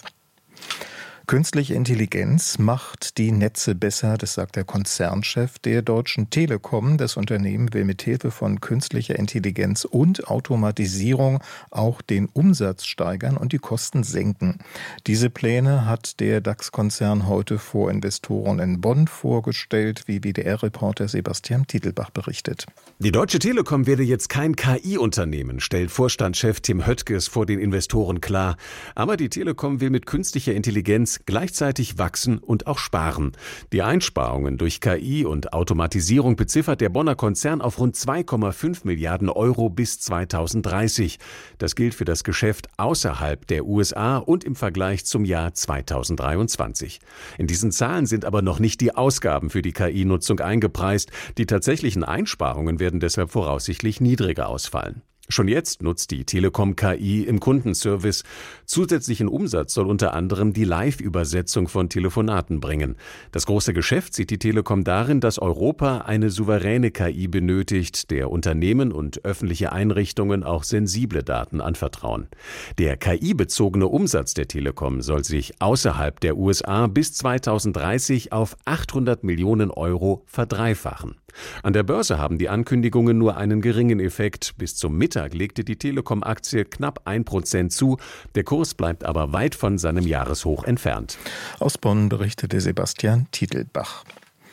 Künstliche Intelligenz macht die Netze besser, das sagt der Konzernchef der Deutschen Telekom. Das Unternehmen will mit Hilfe von künstlicher Intelligenz und Automatisierung auch den Umsatz steigern und die Kosten senken. Diese Pläne hat der DAX-Konzern heute vor Investoren in Bonn vorgestellt, wie W D R-Reporter Sebastian Titelbach berichtet. Die Deutsche Telekom werde jetzt kein K I-Unternehmen, stellt Vorstandschef Tim Höttges vor den Investoren klar. Aber die Telekom will mit künstlicher Intelligenz gleichzeitig wachsen und auch sparen. Die Einsparungen durch K I und Automatisierung beziffert der Bonner Konzern auf rund zwei Komma fünf Milliarden Euro bis zweitausenddreißig. Das gilt für das Geschäft außerhalb der U S A und im Vergleich zum Jahr zweitausenddreiundzwanzig. In diesen Zahlen sind aber noch nicht die Ausgaben für die K I-Nutzung eingepreist. Die tatsächlichen Einsparungen werden deshalb voraussichtlich niedriger ausfallen. Schon jetzt nutzt die Telekom K I im Kundenservice. Zusätzlichen Umsatz soll unter anderem die Live-Übersetzung von Telefonaten bringen. Das große Geschäft sieht die Telekom darin, dass Europa eine souveräne K I benötigt, der Unternehmen und öffentliche Einrichtungen auch sensible Daten anvertrauen. Der K I-bezogene Umsatz der Telekom soll sich außerhalb der U S A bis zweitausenddreißig auf achthundert Millionen Euro verdreifachen. An der Börse haben die Ankündigungen nur einen geringen Effekt. Bis zum Mittag legte die Telekom-Aktie knapp ein Prozent zu. Der Kurs bleibt aber weit von seinem Jahreshoch entfernt. Aus Bonn berichtete Sebastian Titelbach.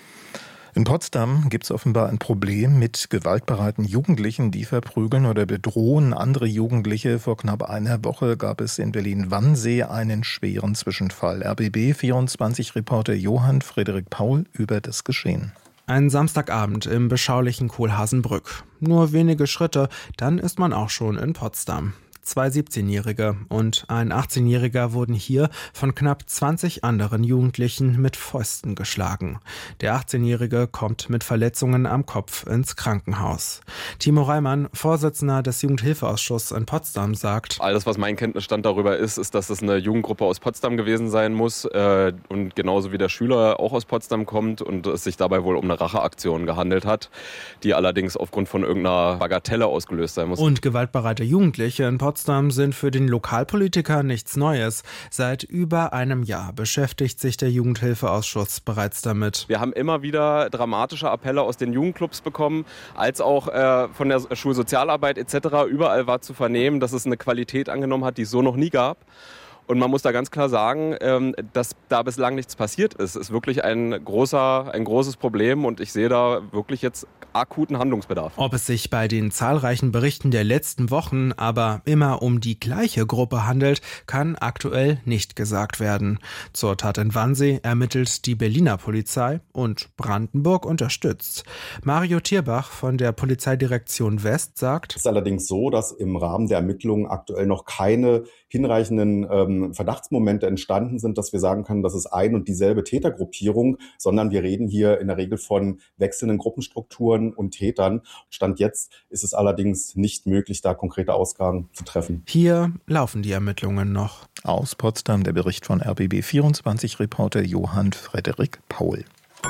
In Potsdam gibt es offenbar ein Problem mit gewaltbereiten Jugendlichen, die verprügeln oder bedrohen andere Jugendliche. Vor knapp einer Woche gab es in Berlin-Wannsee einen schweren Zwischenfall. R B B vierundzwanzig-Reporter Johann Frederik Paul über das Geschehen. Ein Samstagabend im beschaulichen Kohlhaasenbrück. Nur wenige Schritte, dann ist man auch schon in Potsdam. Zwei siebzehnjährige und ein achtzehnjähriger wurden hier von knapp zwanzig anderen Jugendlichen mit Fäusten geschlagen. Der achtzehnjährige kommt mit Verletzungen am Kopf ins Krankenhaus. Timo Reimann, Vorsitzender des Jugendhilfeausschusses in Potsdam, sagt: Alles, was mein Kenntnisstand darüber ist, ist, dass es eine Jugendgruppe aus Potsdam gewesen sein muss äh, und genauso wie der Schüler auch aus Potsdam kommt und es sich dabei wohl um eine Racheaktion gehandelt hat, die allerdings aufgrund von irgendeiner Bagatelle ausgelöst sein muss. Und gewaltbereite Jugendliche in Potsdam sind für den Lokalpolitiker nichts Neues. Seit über einem Jahr beschäftigt sich der Jugendhilfeausschuss bereits damit. Wir haben immer wieder dramatische Appelle aus den Jugendclubs bekommen, als auch äh, von der Schulsozialarbeit et cetera. Überall war zu vernehmen, dass es eine Qualität angenommen hat, die es so noch nie gab. Und man muss da ganz klar sagen, dass da bislang nichts passiert ist. Es ist wirklich ein großer, ein großes Problem und ich sehe da wirklich jetzt akuten Handlungsbedarf. Ob es sich bei den zahlreichen Berichten der letzten Wochen aber immer um die gleiche Gruppe handelt, kann aktuell nicht gesagt werden. Zur Tat in Wannsee ermittelt die Berliner Polizei und Brandenburg unterstützt. Mario Tierbach von der Polizeidirektion West sagt: Es ist allerdings so, dass im Rahmen der Ermittlungen aktuell noch keine hinreichenden ähm, Verdachtsmomente entstanden sind, dass wir sagen können, das ist ein und dieselbe Tätergruppierung, sondern wir reden hier in der Regel von wechselnden Gruppenstrukturen und Tätern. Stand jetzt ist es allerdings nicht möglich, da konkrete Aussagen zu treffen. Hier laufen die Ermittlungen noch. Aus Potsdam der Bericht von R B B vierundzwanzig-Reporter Johann Frederik Paul.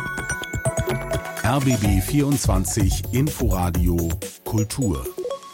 R B B vierundzwanzig Inforadio Kultur.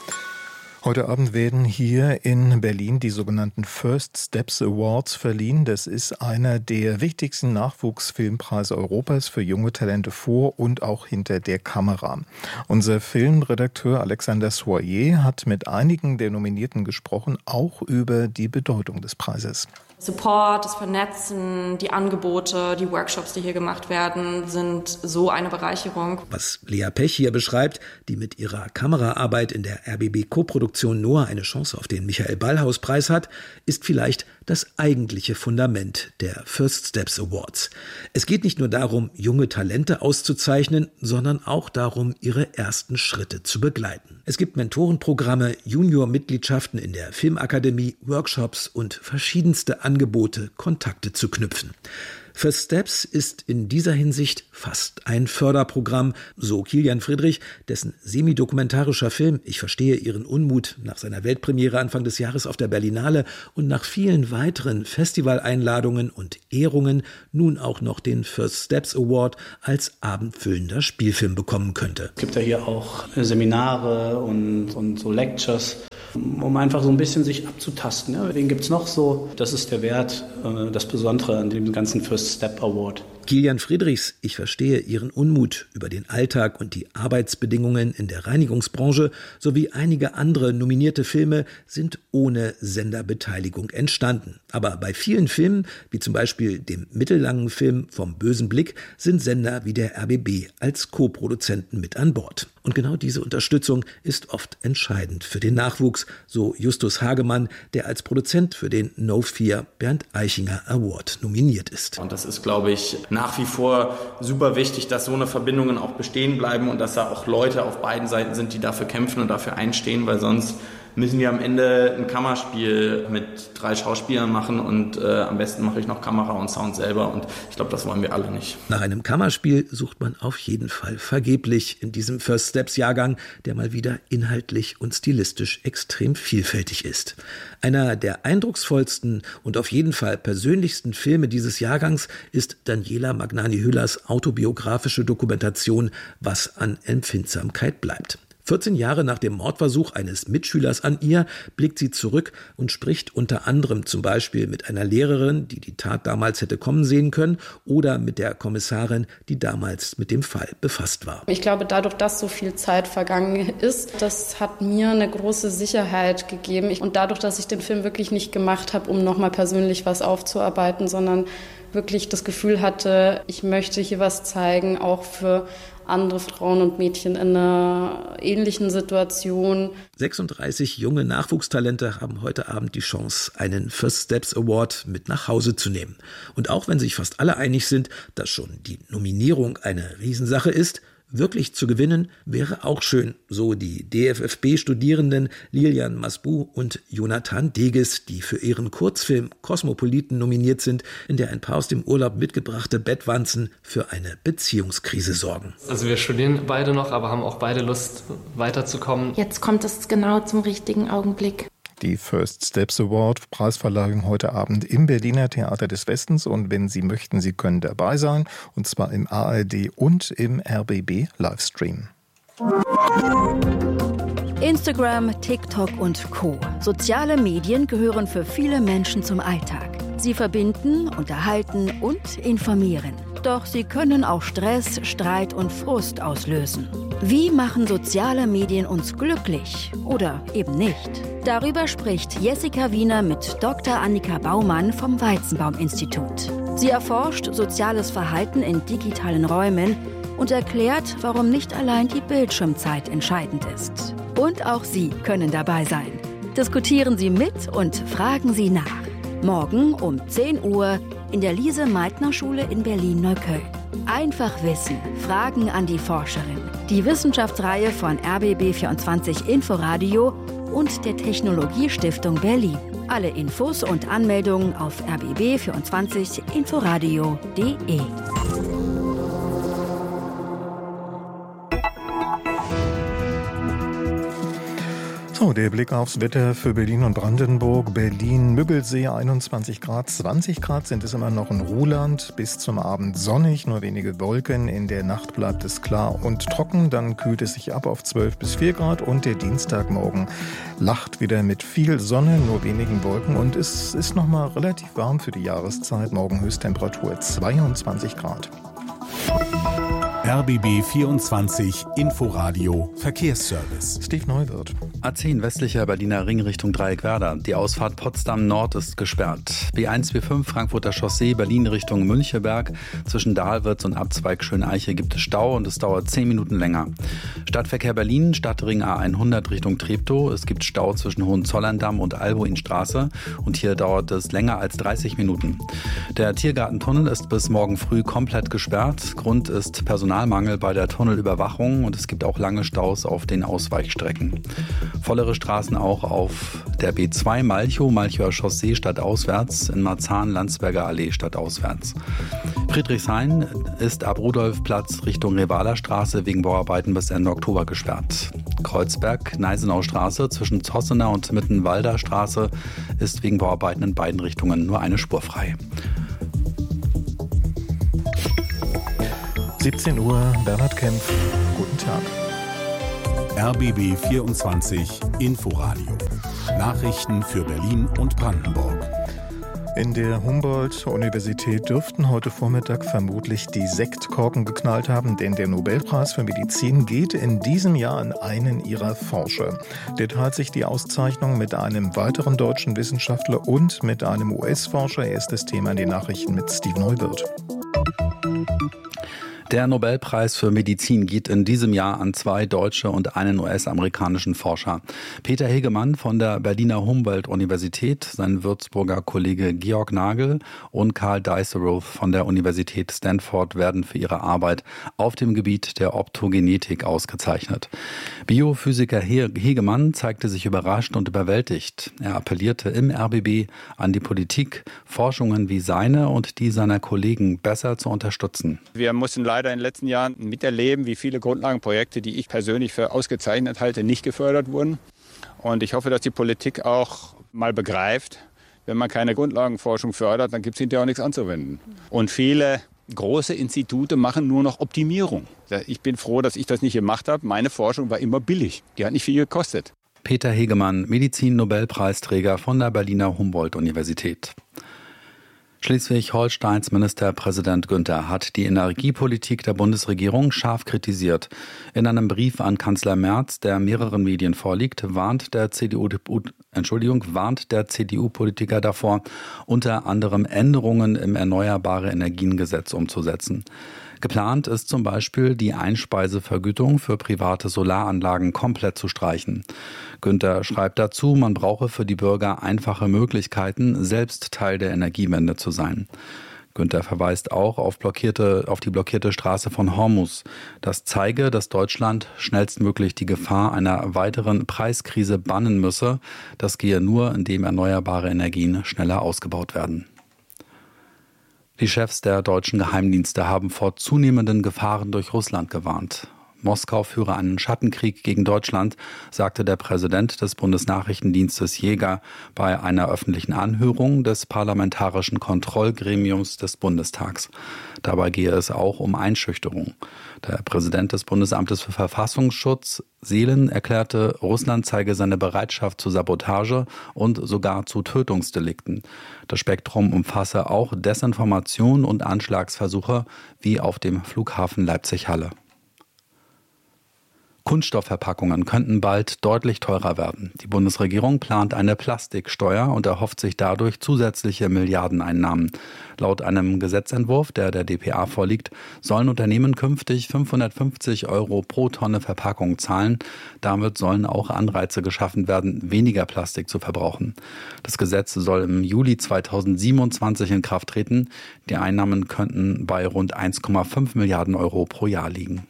Heute Abend werden hier in Berlin die sogenannten First Steps Awards verliehen. Das ist einer der wichtigsten Nachwuchsfilmpreise Europas für junge Talente vor und auch hinter der Kamera. Unser Filmredakteur Alexander Soyer hat mit einigen der Nominierten gesprochen, auch über die Bedeutung des Preises. Support, das Vernetzen, die Angebote, die Workshops, die hier gemacht werden, sind so eine Bereicherung. Was Lea Pech hier beschreibt, die mit ihrer Kameraarbeit in der R B B-Koproduktion Noah eine Chance auf den Michael-Ballhaus-Preis hat, ist vielleicht das eigentliche Fundament der First Steps Awards. Es geht nicht nur darum, junge Talente auszuzeichnen, sondern auch darum, ihre ersten Schritte zu begleiten. Es gibt Mentorenprogramme, Junior-Mitgliedschaften in der Filmakademie, Workshops und verschiedenste Angebote, Kontakte zu knüpfen. First Steps ist in dieser Hinsicht fast ein Förderprogramm, so Kilian Friedrich, dessen semi-dokumentarischer Film Ich verstehe Ihren Unmut nach seiner Weltpremiere Anfang des Jahres auf der Berlinale und nach vielen weiteren Festivaleinladungen und Ehrungen nun auch noch den First Steps Award als abendfüllender Spielfilm bekommen könnte. Es gibt ja hier auch Seminare und, und so Lectures, um einfach so ein bisschen sich abzutasten. Ja, wen gibt es noch so? Das ist der Wert, äh, das Besondere an dem ganzen First Step Award. Kilian Friedrichs Ich verstehe Ihren Unmut über den Alltag und die Arbeitsbedingungen in der Reinigungsbranche sowie einige andere nominierte Filme sind ohne Senderbeteiligung entstanden. Aber bei vielen Filmen, wie zum Beispiel dem mittellangen Film Vom bösen Blick, sind Sender wie der R B B als Co-Produzenten mit an Bord. Und genau diese Unterstützung ist oft entscheidend für den Nachwuchs, so Justus Hagemann, der als Produzent für den No Fear Bernd Eichinger Award nominiert ist. Und das ist, glaube ich, nach wie vor super wichtig, dass so eine Verbindungen auch bestehen bleiben und dass da auch Leute auf beiden Seiten sind, die dafür kämpfen und dafür einstehen, weil sonst müssen wir am Ende ein Kammerspiel mit drei Schauspielern machen und äh, am besten mache ich noch Kamera und Sound selber und ich glaube, das wollen wir alle nicht. Nach einem Kammerspiel sucht man auf jeden Fall vergeblich in diesem First Steps Jahrgang, der mal wieder inhaltlich und stilistisch extrem vielfältig ist. Einer der eindrucksvollsten und auf jeden Fall persönlichsten Filme dieses Jahrgangs ist Daniela Magnani-Hüllers autobiografische Dokumentation Was an Empfindsamkeit bleibt. vierzehn Jahre nach dem Mordversuch eines Mitschülers an ihr blickt sie zurück und spricht unter anderem zum Beispiel mit einer Lehrerin, die die Tat damals hätte kommen sehen können, oder mit der Kommissarin, die damals mit dem Fall befasst war. Ich glaube, dadurch, dass so viel Zeit vergangen ist, das hat mir eine große Sicherheit gegeben. Und dadurch, dass ich den Film wirklich nicht gemacht habe, um nochmal persönlich was aufzuarbeiten, sondern wirklich das Gefühl hatte, ich möchte hier was zeigen, auch für andere Frauen und Mädchen in einer ähnlichen Situation. sechsunddreißig junge Nachwuchstalente haben heute Abend die Chance, einen First Steps Award mit nach Hause zu nehmen. Und auch wenn sich fast alle einig sind, dass schon die Nominierung eine Riesensache ist, Wirklich zu gewinnen wäre auch schön, so die D F F B-Studierenden Lilian Masbu und Jonathan Deges, die für ihren Kurzfilm Kosmopoliten nominiert sind, in der ein paar aus dem Urlaub mitgebrachte Bettwanzen für eine Beziehungskrise sorgen. Also wir studieren beide noch, aber haben auch beide Lust, weiterzukommen. Jetzt kommt es genau zum richtigen Augenblick. Die First Steps Award Preisverleihung heute Abend im Berliner Theater des Westens. Und wenn Sie möchten, Sie können dabei sein. Und zwar im A R D und im R B B Livestream. Instagram, TikTok und Co. Soziale Medien gehören für viele Menschen zum Alltag. Sie verbinden, unterhalten und informieren. Doch sie können auch Stress, Streit und Frust auslösen. Wie machen soziale Medien uns glücklich oder eben nicht? Darüber spricht Jessica Wiener mit Doktor Annika Baumann vom Weizenbaum-Institut. Sie erforscht soziales Verhalten in digitalen Räumen und erklärt, warum nicht allein die Bildschirmzeit entscheidend ist. Und auch Sie können dabei sein. Diskutieren Sie mit und fragen Sie nach. Morgen um zehn Uhr in der Lise-Meitner-Schule in Berlin-Neukölln. Einfach wissen, Fragen an die Forscherin. Die Wissenschaftsreihe von R B B vierundzwanzig Inforadio und der Technologiestiftung Berlin. Alle Infos und Anmeldungen auf r b b vierundzwanzig inforadio punkt de. So, der Blick aufs Wetter für Berlin und Brandenburg. Berlin, Müggelsee, einundzwanzig Grad, zwanzig Grad sind es immer noch in Ruhland. Bis zum Abend sonnig, nur wenige Wolken. In der Nacht bleibt es klar und trocken. Dann kühlt es sich ab auf zwölf bis vier Grad. Und der Dienstagmorgen lacht wieder mit viel Sonne, nur wenigen Wolken. Und es ist noch mal relativ warm für die Jahreszeit. Morgen Höchsttemperatur zweiundzwanzig Grad. R B B vierundzwanzig Inforadio Verkehrsservice. Steve Neuwirth. A zehn westlicher Berliner Ring Richtung Dreieckwerder. Die Ausfahrt Potsdam Nord ist gesperrt. B eins B fünf Frankfurter Chaussee Berlin Richtung Müncheberg. Zwischen Dahlwitz und Abzweig Schöneiche gibt es Stau und es dauert zehn Minuten länger. Stadtverkehr Berlin, Stadtring A hundert Richtung Treptow. Es gibt Stau zwischen Hohenzollerndamm und Albuinstraße und hier dauert es länger als dreißig Minuten. Der Tiergartentunnel ist bis morgen früh komplett gesperrt. Grund ist Personalmangel bei der Tunnelüberwachung und es gibt auch lange Staus auf den Ausweichstrecken. Vollere Straßen auch auf der B zwei Malchow, Malchower Chaussee stadtauswärts, in Marzahn, Landsberger Allee stadtauswärts. Friedrichshain ist ab Rudolfplatz Richtung Revaler Straße wegen Bauarbeiten bis Ende Oktober gesperrt. Kreuzberg, Neisenau Straße zwischen Zossener und Mittenwalder Straße ist wegen Bauarbeiten in beiden Richtungen nur eine Spur frei. siebzehn Uhr, Bernhard Kempf. Guten Tag. R B B vierundzwanzig Inforadio. Nachrichten für Berlin und Brandenburg. In der Humboldt-Universität dürften heute Vormittag vermutlich die Sektkorken geknallt haben, denn der Nobelpreis für Medizin geht in diesem Jahr an einen ihrer Forscher. Der teilt sich die Auszeichnung mit einem weiteren deutschen Wissenschaftler und mit einem U S-Forscher. Erstes Thema in den Nachrichten mit Steve Neuwirth. Der Nobelpreis für Medizin geht in diesem Jahr an zwei deutsche und einen U S-amerikanischen Forscher. Peter Hegemann von der Berliner Humboldt-Universität, sein Würzburger Kollege Georg Nagel und Karl Dijsselroth von der Universität Stanford werden für ihre Arbeit auf dem Gebiet der Optogenetik ausgezeichnet. Biophysiker Hegemann zeigte sich überrascht und überwältigt. Er appellierte im R B B an die Politik, Forschungen wie seine und die seiner Kollegen besser zu unterstützen. Wir mussten leider in den letzten Jahren miterleben, wie viele Grundlagenprojekte, die ich persönlich für ausgezeichnet halte, nicht gefördert wurden. Und ich hoffe, dass die Politik auch mal begreift, wenn man keine Grundlagenforschung fördert, dann gibt es hinterher auch nichts anzuwenden. Und viele große Institute machen nur noch Optimierung. Ich bin froh, dass ich das nicht gemacht habe. Meine Forschung war immer billig. Die hat nicht viel gekostet. Peter Hegemann, Medizin-Nobelpreisträger von der Berliner Humboldt-Universität. Schleswig-Holsteins Ministerpräsident Günther hat die Energiepolitik der Bundesregierung scharf kritisiert. In einem Brief an Kanzler Merz, der mehreren Medien vorliegt, warnt der C D U, Entschuldigung, warnt der C D U-Politiker davor, unter anderem Änderungen im Erneuerbare Energien-Gesetz umzusetzen. Geplant ist zum Beispiel, die Einspeisevergütung für private Solaranlagen komplett zu streichen. Günther schreibt dazu, man brauche für die Bürger einfache Möglichkeiten, selbst Teil der Energiewende zu sein. Günther verweist auch auf, blockierte, auf die blockierte Straße von Hormuz. Das zeige, dass Deutschland schnellstmöglich die Gefahr einer weiteren Preiskrise bannen müsse. Das gehe nur, indem erneuerbare Energien schneller ausgebaut werden. Die Chefs der deutschen Geheimdienste haben vor zunehmenden Gefahren durch Russland gewarnt. Moskau führe einen Schattenkrieg gegen Deutschland, sagte der Präsident des Bundesnachrichtendienstes Jäger bei einer öffentlichen Anhörung des Parlamentarischen Kontrollgremiums des Bundestags. Dabei gehe es auch um Einschüchterung. Der Präsident des Bundesamtes für Verfassungsschutz, Seelen, erklärte, Russland zeige seine Bereitschaft zur Sabotage und sogar zu Tötungsdelikten. Das Spektrum umfasse auch Desinformation und Anschlagsversuche wie auf dem Flughafen Leipzig-Halle. Kunststoffverpackungen könnten bald deutlich teurer werden. Die Bundesregierung plant eine Plastiksteuer und erhofft sich dadurch zusätzliche Milliardeneinnahmen. Laut einem Gesetzentwurf, der der D P A vorliegt, sollen Unternehmen künftig fünfhundertfünfzig Euro pro Tonne Verpackung zahlen. Damit sollen auch Anreize geschaffen werden, weniger Plastik zu verbrauchen. Das Gesetz soll im Juli zweitausendsiebenundzwanzig in Kraft treten. Die Einnahmen könnten bei rund eins Komma fünf Milliarden Euro pro Jahr liegen.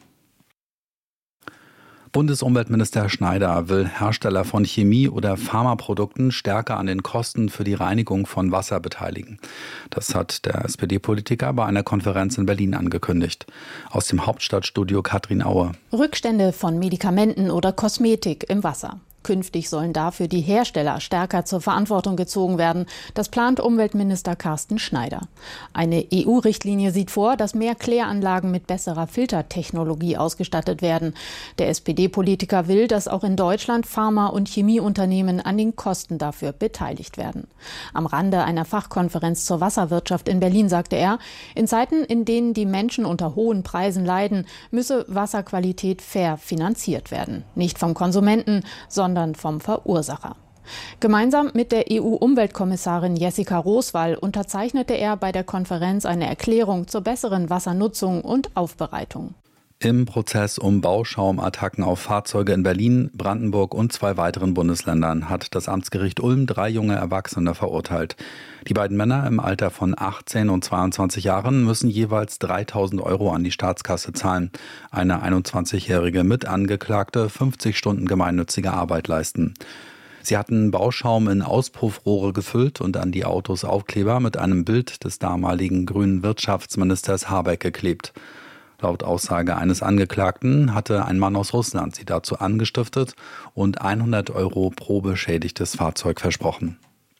Bundesumweltminister Schneider will Hersteller von Chemie- oder Pharmaprodukten stärker an den Kosten für die Reinigung von Wasser beteiligen. Das hat der S P D-Politiker bei einer Konferenz in Berlin angekündigt. Aus dem Hauptstadtstudio Katrin Aue. Rückstände von Medikamenten oder Kosmetik im Wasser. Künftig sollen dafür die Hersteller stärker zur Verantwortung gezogen werden. Das plant Umweltminister Carsten Schneider. Eine E U-Richtlinie sieht vor, dass mehr Kläranlagen mit besserer Filtertechnologie ausgestattet werden. Der S P D-Politiker will, dass auch in Deutschland Pharma- und Chemieunternehmen an den Kosten dafür beteiligt werden. Am Rande einer Fachkonferenz zur Wasserwirtschaft in Berlin sagte er, in Zeiten, in denen die Menschen unter hohen Preisen leiden, müsse Wasserqualität fair finanziert werden. Nicht vom Konsumenten, sondern sondern vom Verursacher. Gemeinsam mit der E U-Umweltkommissarin Jessica Roswall unterzeichnete er bei der Konferenz eine Erklärung zur besseren Wassernutzung und Aufbereitung. Im Prozess um Bauschaumattacken auf Fahrzeuge in Berlin, Brandenburg und zwei weiteren Bundesländern hat das Amtsgericht Ulm drei junge Erwachsene verurteilt. Die beiden Männer im Alter von achtzehn und zweiundzwanzig Jahren müssen jeweils dreitausend Euro an die Staatskasse zahlen. Eine einundzwanzigjährige Mitangeklagte fünfzig Stunden gemeinnützige Arbeit leisten. Sie hatten Bauschaum in Auspuffrohre gefüllt und an die Autos Aufkleber mit einem Bild des damaligen grünen Wirtschaftsministers Habeck geklebt. Laut Aussage eines Angeklagten hatte ein Mann aus Russland sie dazu angestiftet und hundert Euro pro beschädigtes Fahrzeug versprochen.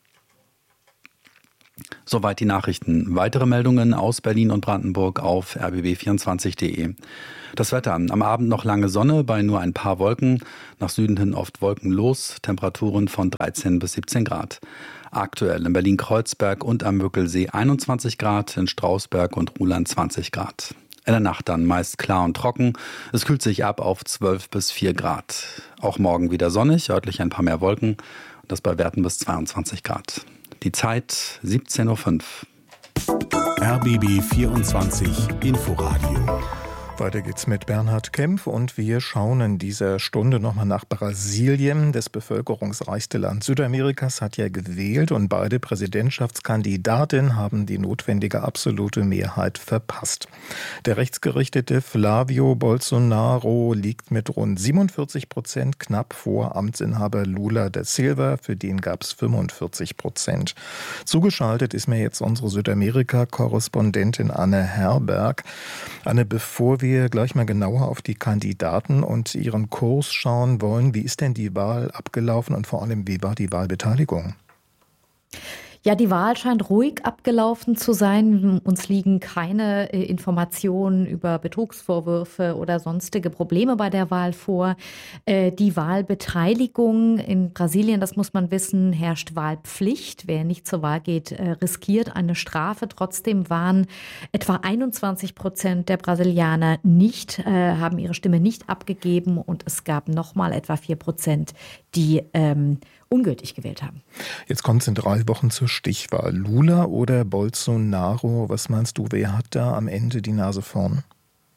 Soweit die Nachrichten. Weitere Meldungen aus Berlin und Brandenburg auf r b b vierundzwanzig punkt d e. Das Wetter. Am Abend noch lange Sonne bei nur ein paar Wolken. Nach Süden hin oft wolkenlos. Temperaturen von dreizehn bis siebzehn Grad. Aktuell in Berlin-Kreuzberg und am Müggelsee einundzwanzig Grad, in Strausberg und Ruhland zwanzig Grad. In der Nacht dann meist klar und trocken. Es kühlt sich ab auf zwölf bis vier Grad. Auch morgen wieder sonnig, örtlich ein paar mehr Wolken. Und das bei Werten bis zweiundzwanzig Grad. Die Zeit siebzehn Uhr fünf. R B B vierundzwanzig Inforadio. Weiter geht's mit Bernhard Kempf und wir schauen in dieser Stunde nochmal nach Brasilien. Das bevölkerungsreichste Land Südamerikas hat ja gewählt und beide Präsidentschaftskandidatinnen haben die notwendige absolute Mehrheit verpasst. Der rechtsgerichtete Flávio Bolsonaro liegt mit rund siebenundvierzig Prozent knapp vor Amtsinhaber Lula da Silva, für den gab's fünfundvierzig Prozent. Zugeschaltet ist mir jetzt unsere Südamerika-Korrespondentin Anne Herberg. Anne, bevor wir wir gleich mal genauer auf die Kandidaten und ihren Kurs schauen wollen. Wie ist denn die Wahl abgelaufen und vor allem, wie war die Wahlbeteiligung? Ja, die Wahl scheint ruhig abgelaufen zu sein. Uns liegen keine äh, Informationen über Betrugsvorwürfe oder sonstige Probleme bei der Wahl vor. Äh, die Wahlbeteiligung in Brasilien, das muss man wissen, herrscht Wahlpflicht. Wer nicht zur Wahl geht, äh, riskiert eine Strafe. Trotzdem waren etwa einundzwanzig Prozent der Brasilianer nicht, äh, haben ihre Stimme nicht abgegeben und es gab nochmal etwa vier Prozent, die ähm, ungültig gewählt haben. Jetzt kommt es in drei Wochen zur Stichwahl. Lula oder Bolsonaro? Was meinst du, wer hat da am Ende die Nase vorn?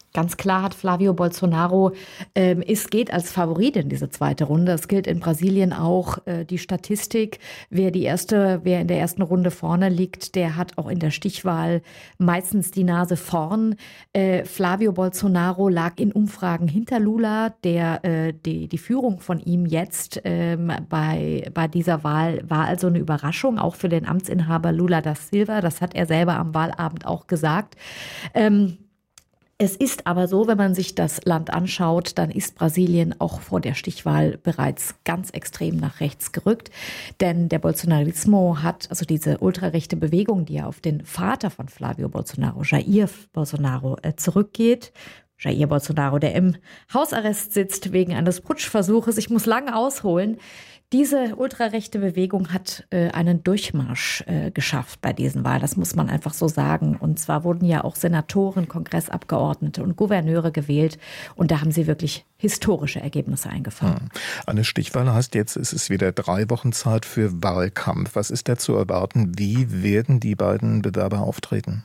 Ganz klar hat Flavio Bolsonaro, ähm, es geht als Favorit in diese zweite Runde. Es gilt in Brasilien auch äh, die Statistik. Wer die erste, wer in der ersten Runde vorne liegt, der hat auch in der Stichwahl meistens die Nase vorn. Äh, Flavio Bolsonaro lag in Umfragen hinter Lula. Der, äh, die, die Führung von ihm jetzt ähm, bei, bei dieser Wahl war also eine Überraschung, auch für den Amtsinhaber Lula da Silva. Das hat er selber am Wahlabend auch gesagt. Ähm, Es ist aber so, wenn man sich das Land anschaut, dann ist Brasilien auch vor der Stichwahl bereits ganz extrem nach rechts gerückt. Denn der Bolsonarismo hat, also diese ultrarechte Bewegung, die ja auf den Vater von Flavio Bolsonaro, Jair Bolsonaro, äh, zurückgeht. Jair Bolsonaro, der im Hausarrest sitzt wegen eines Putschversuches. Ich muss lange ausholen. Diese ultrarechte Bewegung hat äh, einen Durchmarsch äh, geschafft bei diesen Wahlen. Das muss man einfach so sagen. Und zwar wurden ja auch Senatoren, Kongressabgeordnete und Gouverneure gewählt. Und da haben sie wirklich historische Ergebnisse eingefahren. Eine Stichwahl heißt jetzt, es ist wieder drei Wochen Zeit für Wahlkampf. Was ist da zu erwarten? Wie werden die beiden Bewerber auftreten?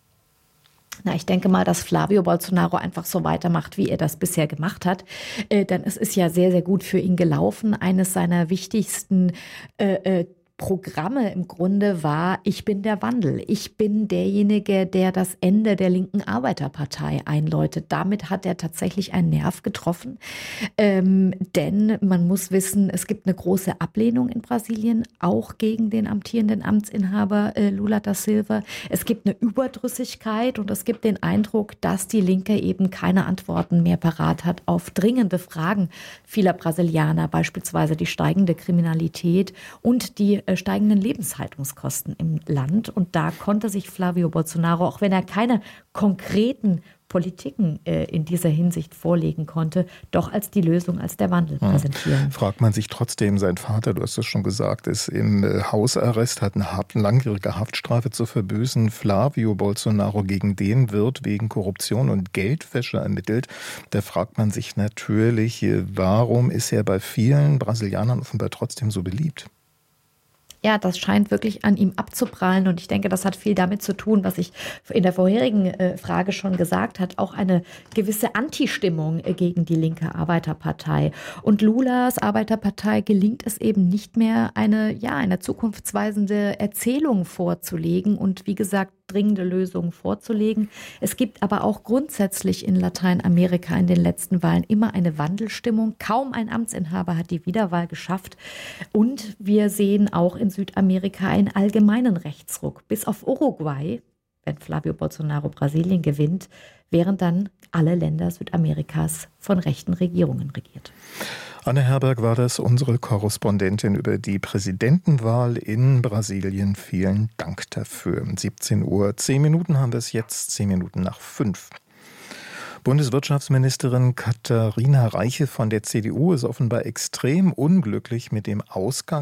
Na, ich denke mal, dass Flavio Bolsonaro einfach so weitermacht, wie er das bisher gemacht hat. Äh, denn es ist ja sehr, sehr gut für ihn gelaufen. Eines seiner wichtigsten äh, äh, Programme im Grunde war, ich bin der Wandel. Ich bin derjenige, der das Ende der linken Arbeiterpartei einläutet. Damit hat er tatsächlich einen Nerv getroffen. Ähm, denn man muss wissen, es gibt eine große Ablehnung in Brasilien, auch gegen den amtierenden Amtsinhaber äh, Lula da Silva. Es gibt eine Überdrüssigkeit und es gibt den Eindruck, dass die Linke eben keine Antworten mehr parat hat auf dringende Fragen vieler Brasilianer, beispielsweise die steigende Kriminalität und die steigenden Lebenshaltungskosten im Land. Und da konnte sich Flavio Bolsonaro, auch wenn er keine konkreten Politiken äh, in dieser Hinsicht vorlegen konnte, doch als die Lösung, als der Wandel hm. präsentieren. Fragt man sich trotzdem, sein Vater, du hast es schon gesagt, ist im äh, Hausarrest, hat eine hart, langjährige Haftstrafe zu verbüßen. Flavio Bolsonaro, gegen den wird wegen Korruption und Geldwäsche ermittelt. Da fragt man sich natürlich, äh, warum ist er bei vielen Brasilianern offenbar trotzdem so beliebt? Ja, das scheint wirklich an ihm abzuprallen und ich denke, das hat viel damit zu tun, was ich in der vorherigen äh, Frage schon gesagt habe, auch eine gewisse Anti-Stimmung äh, gegen die linke Arbeiterpartei. Und Lulas Arbeiterpartei gelingt es eben nicht mehr, eine, ja, eine zukunftsweisende Erzählung vorzulegen und wie gesagt, dringende Lösungen vorzulegen. Es gibt aber auch grundsätzlich in Lateinamerika in den letzten Wahlen immer eine Wandelstimmung. Kaum ein Amtsinhaber hat die Wiederwahl geschafft. Und wir sehen auch in Südamerika einen allgemeinen Rechtsruck. Bis auf Uruguay, wenn Flavio Bolsonaro Brasilien gewinnt, wären dann alle Länder Südamerikas von rechten Regierungen regiert. Anne Herberg war das, unsere Korrespondentin über die Präsidentenwahl in Brasilien. Vielen Dank dafür. siebzehn Uhr, zehn Minuten haben wir es jetzt, zehn Minuten nach fünf. Bundeswirtschaftsministerin Katharina Reiche von der C D U ist offenbar extrem unglücklich mit dem Ausgang